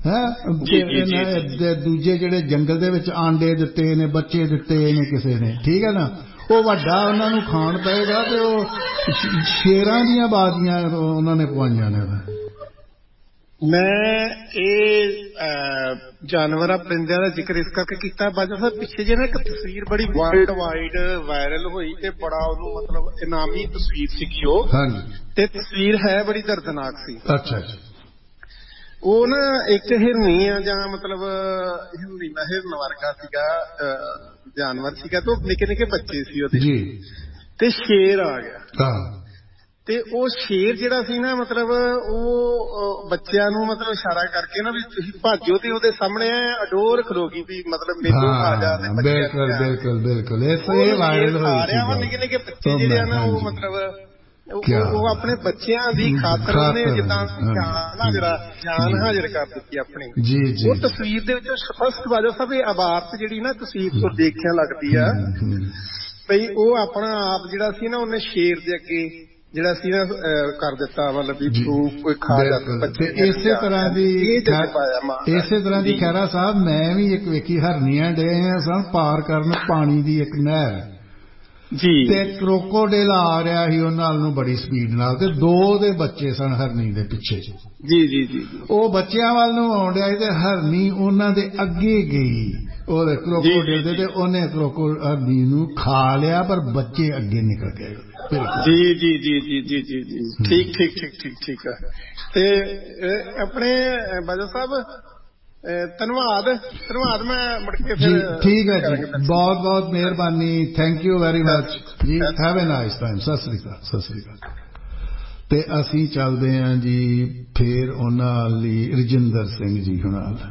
ਹੈ, ਦੂਜੇ ਜਿਹੜੇ ਜੰਗਲ ਦੇ ਵਿੱਚ ਆਂਡੇ ਦਿੱਤੇ ਨੇ, ਬੱਚੇ ਦਿੱਤੇ ਨੇ ਕਿਸੇ ਨੇ, ਠੀਕ ਹੈ ਨਾ, ਉਹ ਵੱਡਾ ਉਹਨਾਂ ਨੂੰ ਖਾਣ ਪਏਗਾ ਤੇ ਉਹ ਸ਼ੇਰਾਂ ਦੀਆਂ ਬਾਜ਼ੀਆਂ ਉਹਨਾਂ ਨੇ ਪਵਾਈਆਂ ਨੇ। ਮੈਂ ਇਹ ਜਾਨਵਰਾਂ ਪਰਿੰਦਿਆਂ ਦਾ ਜ਼ਿਕਰ ਇਸ ਕਰਕੇ ਕੀਤਾ ਬਾਜਾ ਸਾਹਿਬ, ਪਿੱਛੇ ਜਿਹੇ ਨਾ ਇੱਕ ਤਸਵੀਰ ਬੜੀ ਵਰਲਡ ਵਾਈਡ ਵਾਇਰਲ ਹੋਈ ਤੇ ਬੜਾ ਉਹਨੂੰ ਮਤਲਬ ਇਨਾਮੀ ਤਸਵੀਰ ਸੀਗੀ ਉਹ, ਤੇ ਤਸਵੀਰ ਹੈ ਬੜੀ ਦਰਦਨਾਕ ਸੀ। ਅੱਛਾ ਜੀ। ਉਹ ਨਾ ਇੱਕ ਹਿਰਨੀ ਆ ਜਾਂ ਮਤਲਬ ਹਿਰਨੀ ਦਾ ਹਿਰਨ ਵਰਗਾ ਸੀਗਾ ਜਾਨਵਰ ਸੀਗਾ ਤੇ ਉਹ ਨਿੱਕੇ ਨਿੱਕੇ ਬੱਚੇ ਸੀ ਉਹਦੇ ਜੀ, ਤੇ ਸ਼ੇਰ ਆ ਗਿਆ ਤੇ ਉਹ ਸ਼ੇਰ ਜਿਹੜਾ ਸੀ ਨਾ ਮਤਲਬ ਉਹ ਬੱਚਿਆਂ ਨੂੰ ਮਤਲਬ ਇਸ਼ਾਰਾ ਕਰਕੇ ਨਾ ਵੀ ਤੁਸੀਂ ਭਾਜੋ ਤੇ ਉਹਦੇ ਸਾਹਮਣੇ ਅਡੋਰ ਖਲੋਗੀ ਵੀ ਮਤਲਬ ਮੈਨੂੰ ਆ ਜਾ ਤੇ ਬਿਲਕੁਲ ਬਿਲਕੁਲ ਬਿਲਕੁਲ ਇਹ ਵਾਇਰਲ ਹੋਈ ਸੀ। ਨਿੱਕੇ ਨਿੱਕੇ ਬੱਚੇ ਜਿਹੜੇ ਆ ਨਾ ਉਹ ਮਤਲਬ ਉਹ ਆਪਣੇ ਬੱਚਿਆਂ ਦੀ ਖਾਤਰ ਉਹਨੇ ਜਿੱਦਾਂ ਜਾਨ ਹਾਜ਼ਰ ਜਾਨ ਹਾਜ਼ਰ ਕਰ ਦਿੱਤੀ ਆਪਣੀ। ਉਹ ਤਸਵੀਰ ਦੇ ਵਿੱਚ ਸਪਸ਼ਟ ਬਾਜਾ ਸਾਹਿਬ ਇਹ ਆਵਾਜ਼ ਜਿਹੜੀ ਨਾ ਤਸਵੀਰ ਤੋਂ ਦੇਖਿਆ ਲੱਗਦੀ ਆ ਬਈ ਉਹ ਆਪਣਾ ਆਪ ਜਿਹੜਾ ਸੀ ਨਾ ਉਹਨੇ ਸ਼ੇਰ ਦੇ ਅੱਗੇ ਜਿਹੜਾ ਸੀ ਨਾ ਕਰ ਦਿੱਤਾ, ਮਤਲਬ ਵੀ ਕੋਈ ਖਾ ਜਾਂਦਾ। ਇਸੇ ਤਰ੍ਹਾਂ ਦੀ ਇਸੇ ਤਰ੍ਹਾਂ ਦੀ ਖੈਰਾ ਸਾਹਿਬ ਮੈਂ ਵੀ ਇੱਕ ਵੇਖੀ, ਹਰਨੀਆਂ ਡੇ ਸਨ ਪਾਰ ਕਰਨ ਪਾਣੀ ਦੀ ਇੱਕ ਨਹਿਰ ਜੀ, ਤੇ ਕਰੋਕੋਡਿਲ ਆ ਰਿਹਾ ਸੀ ਉਹਨਾਂ ਨੂੰ ਬੜੀ ਸਪੀਡ ਨਾਲ, ਤੇ ਦੋ ਦੇ ਬੱਚੇ ਸਨ ਹਰਨੀ ਦੇ ਪਿੱਛੇ ਜੀ ਜੀ ਜੀ। ਉਹ ਬੱਚਿਆਂ ਵੱਲ ਨੂੰ ਆਉਣ ਡਿਆ ਤੇ ਹਰਨੀ ਉਹਨਾਂ ਦੇ ਅੱਗੇ ਗਈ ਉਹਦੇ ਕਰੋਕੋਡਿਲ ਦੇ, ਤੇ ਉਹਨੇ ਕਰੋਕੋ ਹਰਨੀ ਨੂੰ ਖਾ ਲਿਆ ਪਰ ਬੱਚੇ ਅੱਗੇ ਨਿਕਲ ਗਏ। ਜੀ ਜੀ ਜੀ ਜੀ ਜੀ ਜੀ ਜੀ ਠੀਕ ਠੀਕ ਠੀਕ ਠੀਕ ਠੀਕ ਹੈ। ਤੇ ਆਪਣੇ ਬਾਜਾ ਸਾਹਿਬ ਧੰਨਵਾਦ ਧੰਨਵਾਦ ਮੈਂ ਮੁੜ ਕੇ ਫਿਰ ਠੀਕ ਹੈ ਜੀ, ਬਹੁਤ ਬਹੁਤ ਮਿਹਰਬਾਨੀ, ਥੈਂਕ ਯੂ ਵੈਰੀ ਮਚ ਜੀ, have a nice time. Sat Sri Akal Sat Sri ਅਕਾਲ। ਤੇ ਅਸੀਂ ਚੱਲਦੇ ਹਾਂ ਜੀ ਫੇਰ ਉਹਨਾਂ ਲਈ ਰਜਿੰਦਰ ਸਿੰਘ ਜੀ ਹੁਣਾਂ ਨਾਲ।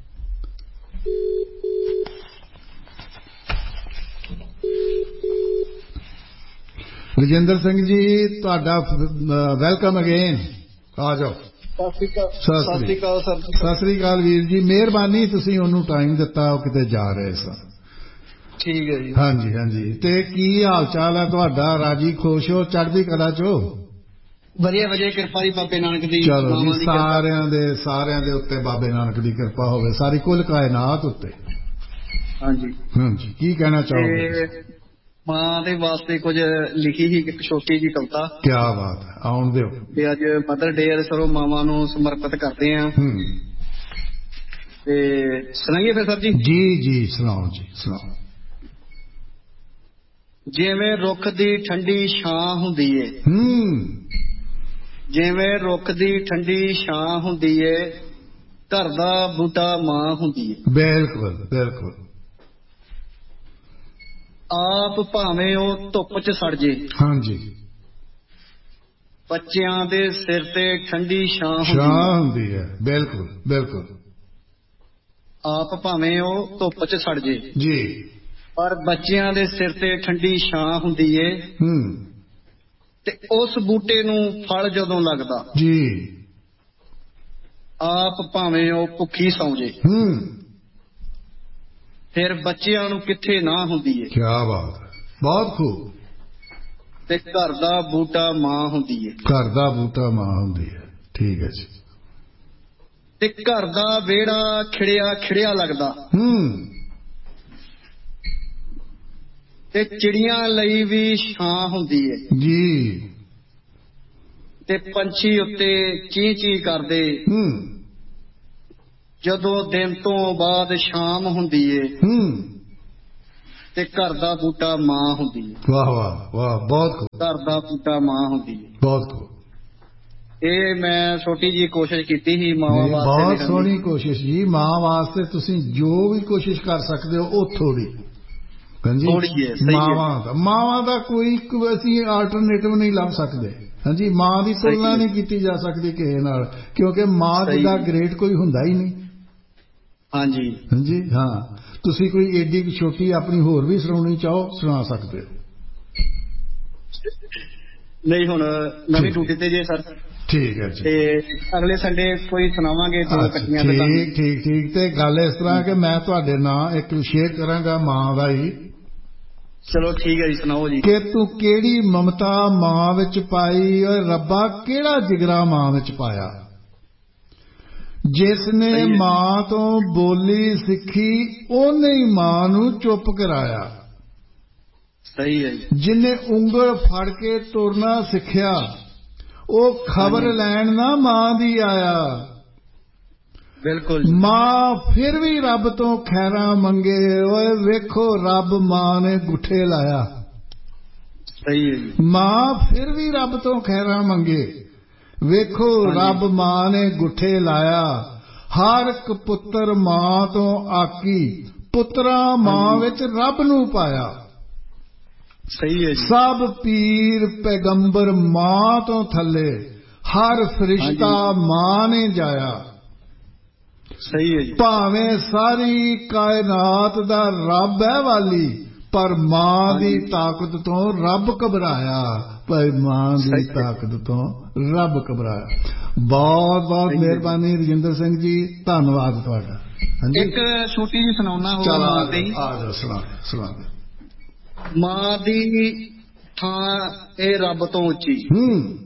ਰਜਿੰਦਰ ਸਿੰਘ ਜੀ ਤੁਹਾਡਾ ਵੈਲਕਮ ਅਗੇਨ, ਆ ਜਾਓ। ਸਤਿ ਸ੍ਰੀ ਅਕਾਲ ਸਰ। ਸਤਿ ਸ੍ਰੀ ਅਕਾਲ ਵੀਰ ਜੀ, ਮਿਹਰਬਾਨੀ ਤੁਸੀਂ ਉਹਨੂੰ ਟਾਈਮ ਦਿੱਤਾ, ਉਹ ਕਿਤੇ ਜਾ ਰਹੇ ਸਨ। ਠੀਕ ਹੈ ਜੀ। ਹਾਂਜੀ ਹਾਂਜੀ। ਤੇ ਕੀ ਹਾਲ ਚਾਲ ਹੈ ਤੁਹਾਡਾ? ਰਾਜੀ ਖੁਸ਼ ਹੋ, ਚੜ੍ਹਦੀ ਕਲਾ ਚੋ? ਵਧੀਆ ਵਧੀਆ, ਕਿਰਪਾ ਜੀ ਬਾਬੇ ਨਾਨਕ ਦੀ। ਚਲੋ ਜੀ, ਸਾਰਿਆਂ ਦੇ ਸਾਰਿਆਂ ਦੇ ਉੱਤੇ ਬਾਬੇ ਨਾਨਕ ਦੀ ਕਿਰਪਾ ਹੋਵੇ, ਸਾਰੀ ਕੁੱਲ ਕਾਇਨਾਤ ਉੱਤੇ। ਹਾਂਜੀ ਹਾਂਜੀ, ਕੀ ਕਹਿਣਾ ਚਾਹੋਗੇ? ਮਾਂ ਦੇ ਵਾਸਤੇ ਕੁਝ ਲਿਖੀ ਸੀ ਇੱਕ ਛੋਟੀ ਜੀ ਕਵਿਤਾ। ਕੀ ਬਾਤ ਹੈ, ਆਉਣ ਦਿਓ। ਤੇ ਅੱਜ ਮਦਰ ਡੇ ਹੈ, ਸਰੋਂ ਮਾਵਾਂ ਨੂੰ ਸਮਰਪਿਤ ਕਰਦੇ ਆ। ਤੇ ਸੁਣਾਈਏ ਫਿਰ ਸਰ ਜੀ? ਜੀ ਜੀ ਸੁਣਾਓ ਜੀ ਸੁਣਾਓ। ਜਿਵੇਂ ਰੁੱਖ ਦੀ ਠੰਡੀ ਛਾਂ ਹੁੰਦੀ ਏ, ਜਿਵੇਂ ਰੁੱਖ ਦੀ ਠੰਡੀ ਛਾਂ ਹੁੰਦੀ ਏ, ਘਰ ਦਾ ਬੂਟਾ ਮਾਂ ਹੁੰਦੀ ਏ। ਬਿਲਕੁਲ ਬਿਲਕੁਲ। ਆਪ ਭਾਵੇਂ ਉਹ ਧੁੱਪ ਚ ਸੜ ਜੇ, ਹਾਂਜੀ, ਬੱਚਿਆਂ ਦੇ ਸਿਰ ਤੇ ਠੰਡੀ ਛਾਂ ਹੁੰਦੀ ਹੈ। ਬਿਲਕੁਲ ਬਿਲਕੁਲ। ਆਪ ਭਾਵੇਂ ਉਹ ਧੁੱਪ ਚ ਸੜ ਜੇ ਜੀ, ਪਰ ਬੱਚਿਆਂ ਦੇ ਸਿਰ ਤੇ ਠੰਡੀ ਛਾਂ ਹੁੰਦੀ ਏ। ਹੂੰ। ਤੇ ਉਸ ਬੂਟੇ ਨੂੰ ਫਲ ਜਦੋਂ ਲੱਗਦਾ ਜੀ, ਆਪ ਭਾਵੇਂ ਉਹ ਭੁੱਖੀ ਸੌਂ ਜੇ, ਹੂੰ, ਫਿਰ ਬੱਚਿਆਂ ਨੂੰ ਕਿੱਥੇ ਨਾ ਹੁੰਦੀ ਏ। ਕੀ ਬਾਤ ਹੈ, ਬਹੁਤ ਖੂਬ। ਤੇ ਘਰ ਦਾ ਬੂਟਾ ਮਾਂ ਹੁੰਦੀ ਏ। ਘਰ ਦਾ ਬੂਟਾ ਮਾਂ ਹੁੰਦੀ ਹੈ, ਠੀਕ ਹੈ ਜੀ। ਤੇ ਘਰ ਦਾ ਵਿਹੜਾ ਖਿੜਿਆ ਖਿੜਿਆ ਲੱਗਦਾ, ਹੂੰ, ਤੇ ਚਿੜੀਆਂ ਲਈ ਵੀ ਛਾਂ ਹੁੰਦੀ ਹੈ ਜੀ, ਤੇ ਪੰਛੀ ਉੱਤੇ ਚੀਂ ਚੀਂ ਕਰਦੇ ਹੂੰ ਜਦੋਂ ਦਿਨ ਤੋਂ ਬਾਅਦ ਸ਼ਾਮ ਹੁੰਦੀ ਏ ਹੂੰ ਤੇ ਘਰ ਦਾ ਬੂਟਾ ਮਾਂ ਹੁੰਦੀ ਏ। ਵਾਹ ਵਾਹ ਵਾਹ, ਬਹੁਤ ਖੂਬ, ਘਰ ਦਾ ਬੂਟਾ ਮਾਂ ਹੁੰਦੀ ਏ। ਬਹੁਤ ਖੂਬ। ਇਹ ਮੈਂ ਛੋਟੀ ਜੀ ਕੋਸ਼ਿਸ਼ ਕੀਤੀ ਸੀ ਮਾਵਾਂ ਵਾਸਤੇ। ਬਹੁਤ ਸੋਹਣੀ ਕੋਸ਼ਿਸ਼ ਜੀ। ਮਾਂ ਵਾਸਤੇ ਤੁਸੀਂ ਜੋ ਵੀ ਕੋਸ਼ਿਸ਼ ਕਰ ਸਕਦੇ ਹੋ ਉਹ ਥੋੜੀ ਹਾਂਜੀ, ਮਾਵਾਂ ਦਾ ਮਾਵਾਂ ਦਾ ਕੋਈ ਅਸੀਂ ਆਲਟਰਨੇਟਿਵ ਨਹੀਂ ਲੱਭ ਸਕਦੇ। ਹਾਂਜੀ, ਮਾਂ ਦੀ ਤੁਲਨਾ ਨਹੀਂ ਕੀਤੀ ਜਾ ਸਕਦੀ ਕਿਸੇ ਨਾਲ, ਕਿਉਂਕਿ ਮਾਂ ਜਿੱਦਾਂ ਗ੍ਰੇਟ ਕੋਈ ਹੁੰਦਾ ਹੀ ਨਹੀਂ। ਹਾਂਜੀ ਹਾਂਜੀ ਹਾਂ, ਤੁਸੀਂ ਕੋਈ ਏਡੀ ਛੋਟੀ ਆਪਣੀ ਹੋਰ ਵੀ ਸੁਣਾਉਣੀ ਚਾਹੋ ਸੁਣਾ ਸਕਦੇ ਹੋ। ਨਹੀਂ ਹੁਣ ਨਵੀਂ ਡਿਊਟੀ ਤੇ ਜੇ ਸਰ। ਠੀਕ ਹੈ ਜੀ, ਤੇ ਅਗਲੇ ਸੰਡੇ ਕੋਈ ਸੁਣਾਵਾਂਗੇ ਦੋ ਇਕੱਠੀਆਂ। ਠੀਕ ਠੀਕ ਠੀਕ। ਤੇ ਗੱਲ ਇਸ ਤਰ੍ਹਾਂ ਕਿ ਮੈਂ ਤੁਹਾਡੇ ਨਾਂ ਇੱਕ ਸ਼ੇਅਰ ਕਰਾਂਗਾ ਮਾਂ ਦਾ ਹੀ। ਚਲੋ ਠੀਕ ਹੈ ਜੀ, ਸੁਣਾਓ ਜੀ। ਕਿ ਤੂੰ ਕਿਹੜੀ ਮਮਤਾ ਮਾਂ ਵਿੱਚ ਪਾਈ, ਓਏ ਰੱਬਾ ਕਿਹੜਾ ਜਿਗਰਾ ਮਾਂ ਵਿੱਚ ਪਾਇਆ। ਜਿਸ ਨੇ ਮਾਂ ਤੋਂ ਬੋਲੀ ਸਿੱਖੀ ਉਹਨੇ ਹੀ ਮਾਂ ਨੂੰ ਚੁੱਪ ਕਰਾਇਆ। ਸਹੀ ਹੈ ਜੀ। ਜਿਨੇ ਉਂਗਲ ਫੜ ਕੇ ਤੁਰਨਾ ਸਿੱਖਿਆ ਉਹ ਖਬਰ ਲੈਣ ਨਾ ਮਾਂ ਦੀ ਆਇਆ। ਬਿਲਕੁਲ। ਮਾਂ ਫਿਰ ਵੀ ਰੱਬ ਤੋਂ ਖੈਰਾਂ ਮੰਗੇ, ਓਏ ਵੇਖੋ ਰੱਬ ਮਾਂ ਨੇ ਗੁੱਠੇ ਲਾਇਆ। ਸਹੀ ਹੈ ਜੀ। ਮਾਂ ਫਿਰ ਵੀ ਰੱਬ ਤੋਂ ਖੈਰਾਂ ਮੰਗੇ, ਵੇਖੋ ਰੱਬ ਮਾਂ ਨੇ ਗੁੱਠੇ ਲਾਇਆ। ਹਰ ਇੱਕ ਪੁੱਤਰ ਮਾਂ ਤੋਂ ਆਕੀ, ਪੁੱਤਰਾ ਮਾਂ ਵਿੱਚ ਰੱਬ ਨੂੰ ਪਾਇਆ। ਸਹੀ ਹੈ ਜੀ। ਸਭ ਪੀਰ ਪੈਗੰਬਰ ਮਾਂ ਤੋਂ ਥੱਲੇ, ਹਰ ਫਰਿਸ਼ਤਾ ਮਾਂ ਨੇ ਜਾਇਆ। ਸਹੀ ਹੈ ਜੀ। ਭਾਵੇਂ ਸਾਰੀ ਕਾਇਨਾਤ ਦਾ ਰੱਬ ਹੈ ਵਾਲੀ, ਪਰ ਮਾਂ ਦੀ ਤਾਕਤ ਤੋਂ ਰੱਬ ਘਬਰਾਇਆ। ਭਾਈ ਮਾਂ ਦੀ ਤਾਕਤ ਤੋਂ ਰੱਬ ਘਬਰਾਇਆ। ਬਹੁਤ ਬਹੁਤ ਮਿਹਰਬਾਨੀ ਰਜਿੰਦਰ ਸਿੰਘ ਜੀ, ਧੰਨਵਾਦ ਤੁਹਾਡਾ। ਹਾਂਜੀ, ਇੱਕ ਛੋਟੀ ਜਿਹੀ ਸੁਣਾਉਣਾ ਹੋਊਗਾ ਮਾਂ ਤੇ। ਆ ਜਾਓ, ਸੁਣਾ ਸੁਣਾ। ਮਾਂ ਦੀ ਥਾਂ ਇਹ ਰੱਬ ਤੋਂ ਉੱਚੀ, ਹੂੰ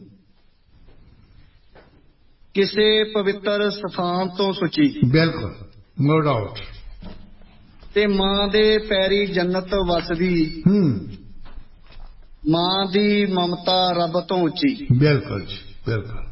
ਕਿਸੇ ਪਵਿੱਤਰ ਸਥਾਨ ਤੋਂ ਸੁੱਚੀ। ਬਿਲਕੁਲ, ਨੋ ਡਾਊਟ। ਤੇ ਮਾਂ ਦੇ ਪੈਰੀ ਜੰਨਤ ਵਸਦੀ, ਹੂੰ ਮਾਂ ਦੀ ਮਮਤਾ ਰੱਬ ਤੋਂ ਉੱਚੀ। ਬਿਲਕੁਲ ਜੀ, ਬਿਲਕੁਲ।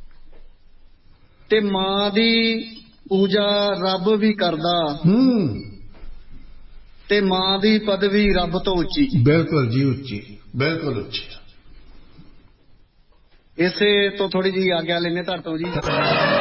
ਤੇ ਮਾਂ ਦੀ ਪੂਜਾ ਰੱਬ ਵੀ ਕਰਦਾ, ਹੂੰ ਤੇ ਮਾਂ ਦੀ ਪਦਵੀ ਰੱਬ ਤੋਂ ਉੱਚੀ। ਬਿਲਕੁਲ ਜੀ, ਉੱਚੀ, ਬਿਲਕੁਲ ਉੱਚੀ। ਇਸੇ ਤੋਂ ਥੋੜੀ ਜਿਹੀ ਆਗਿਆ ਲੈਣੇ ਤੁਹਾਡੇ ਤੋਂ ਜੀ।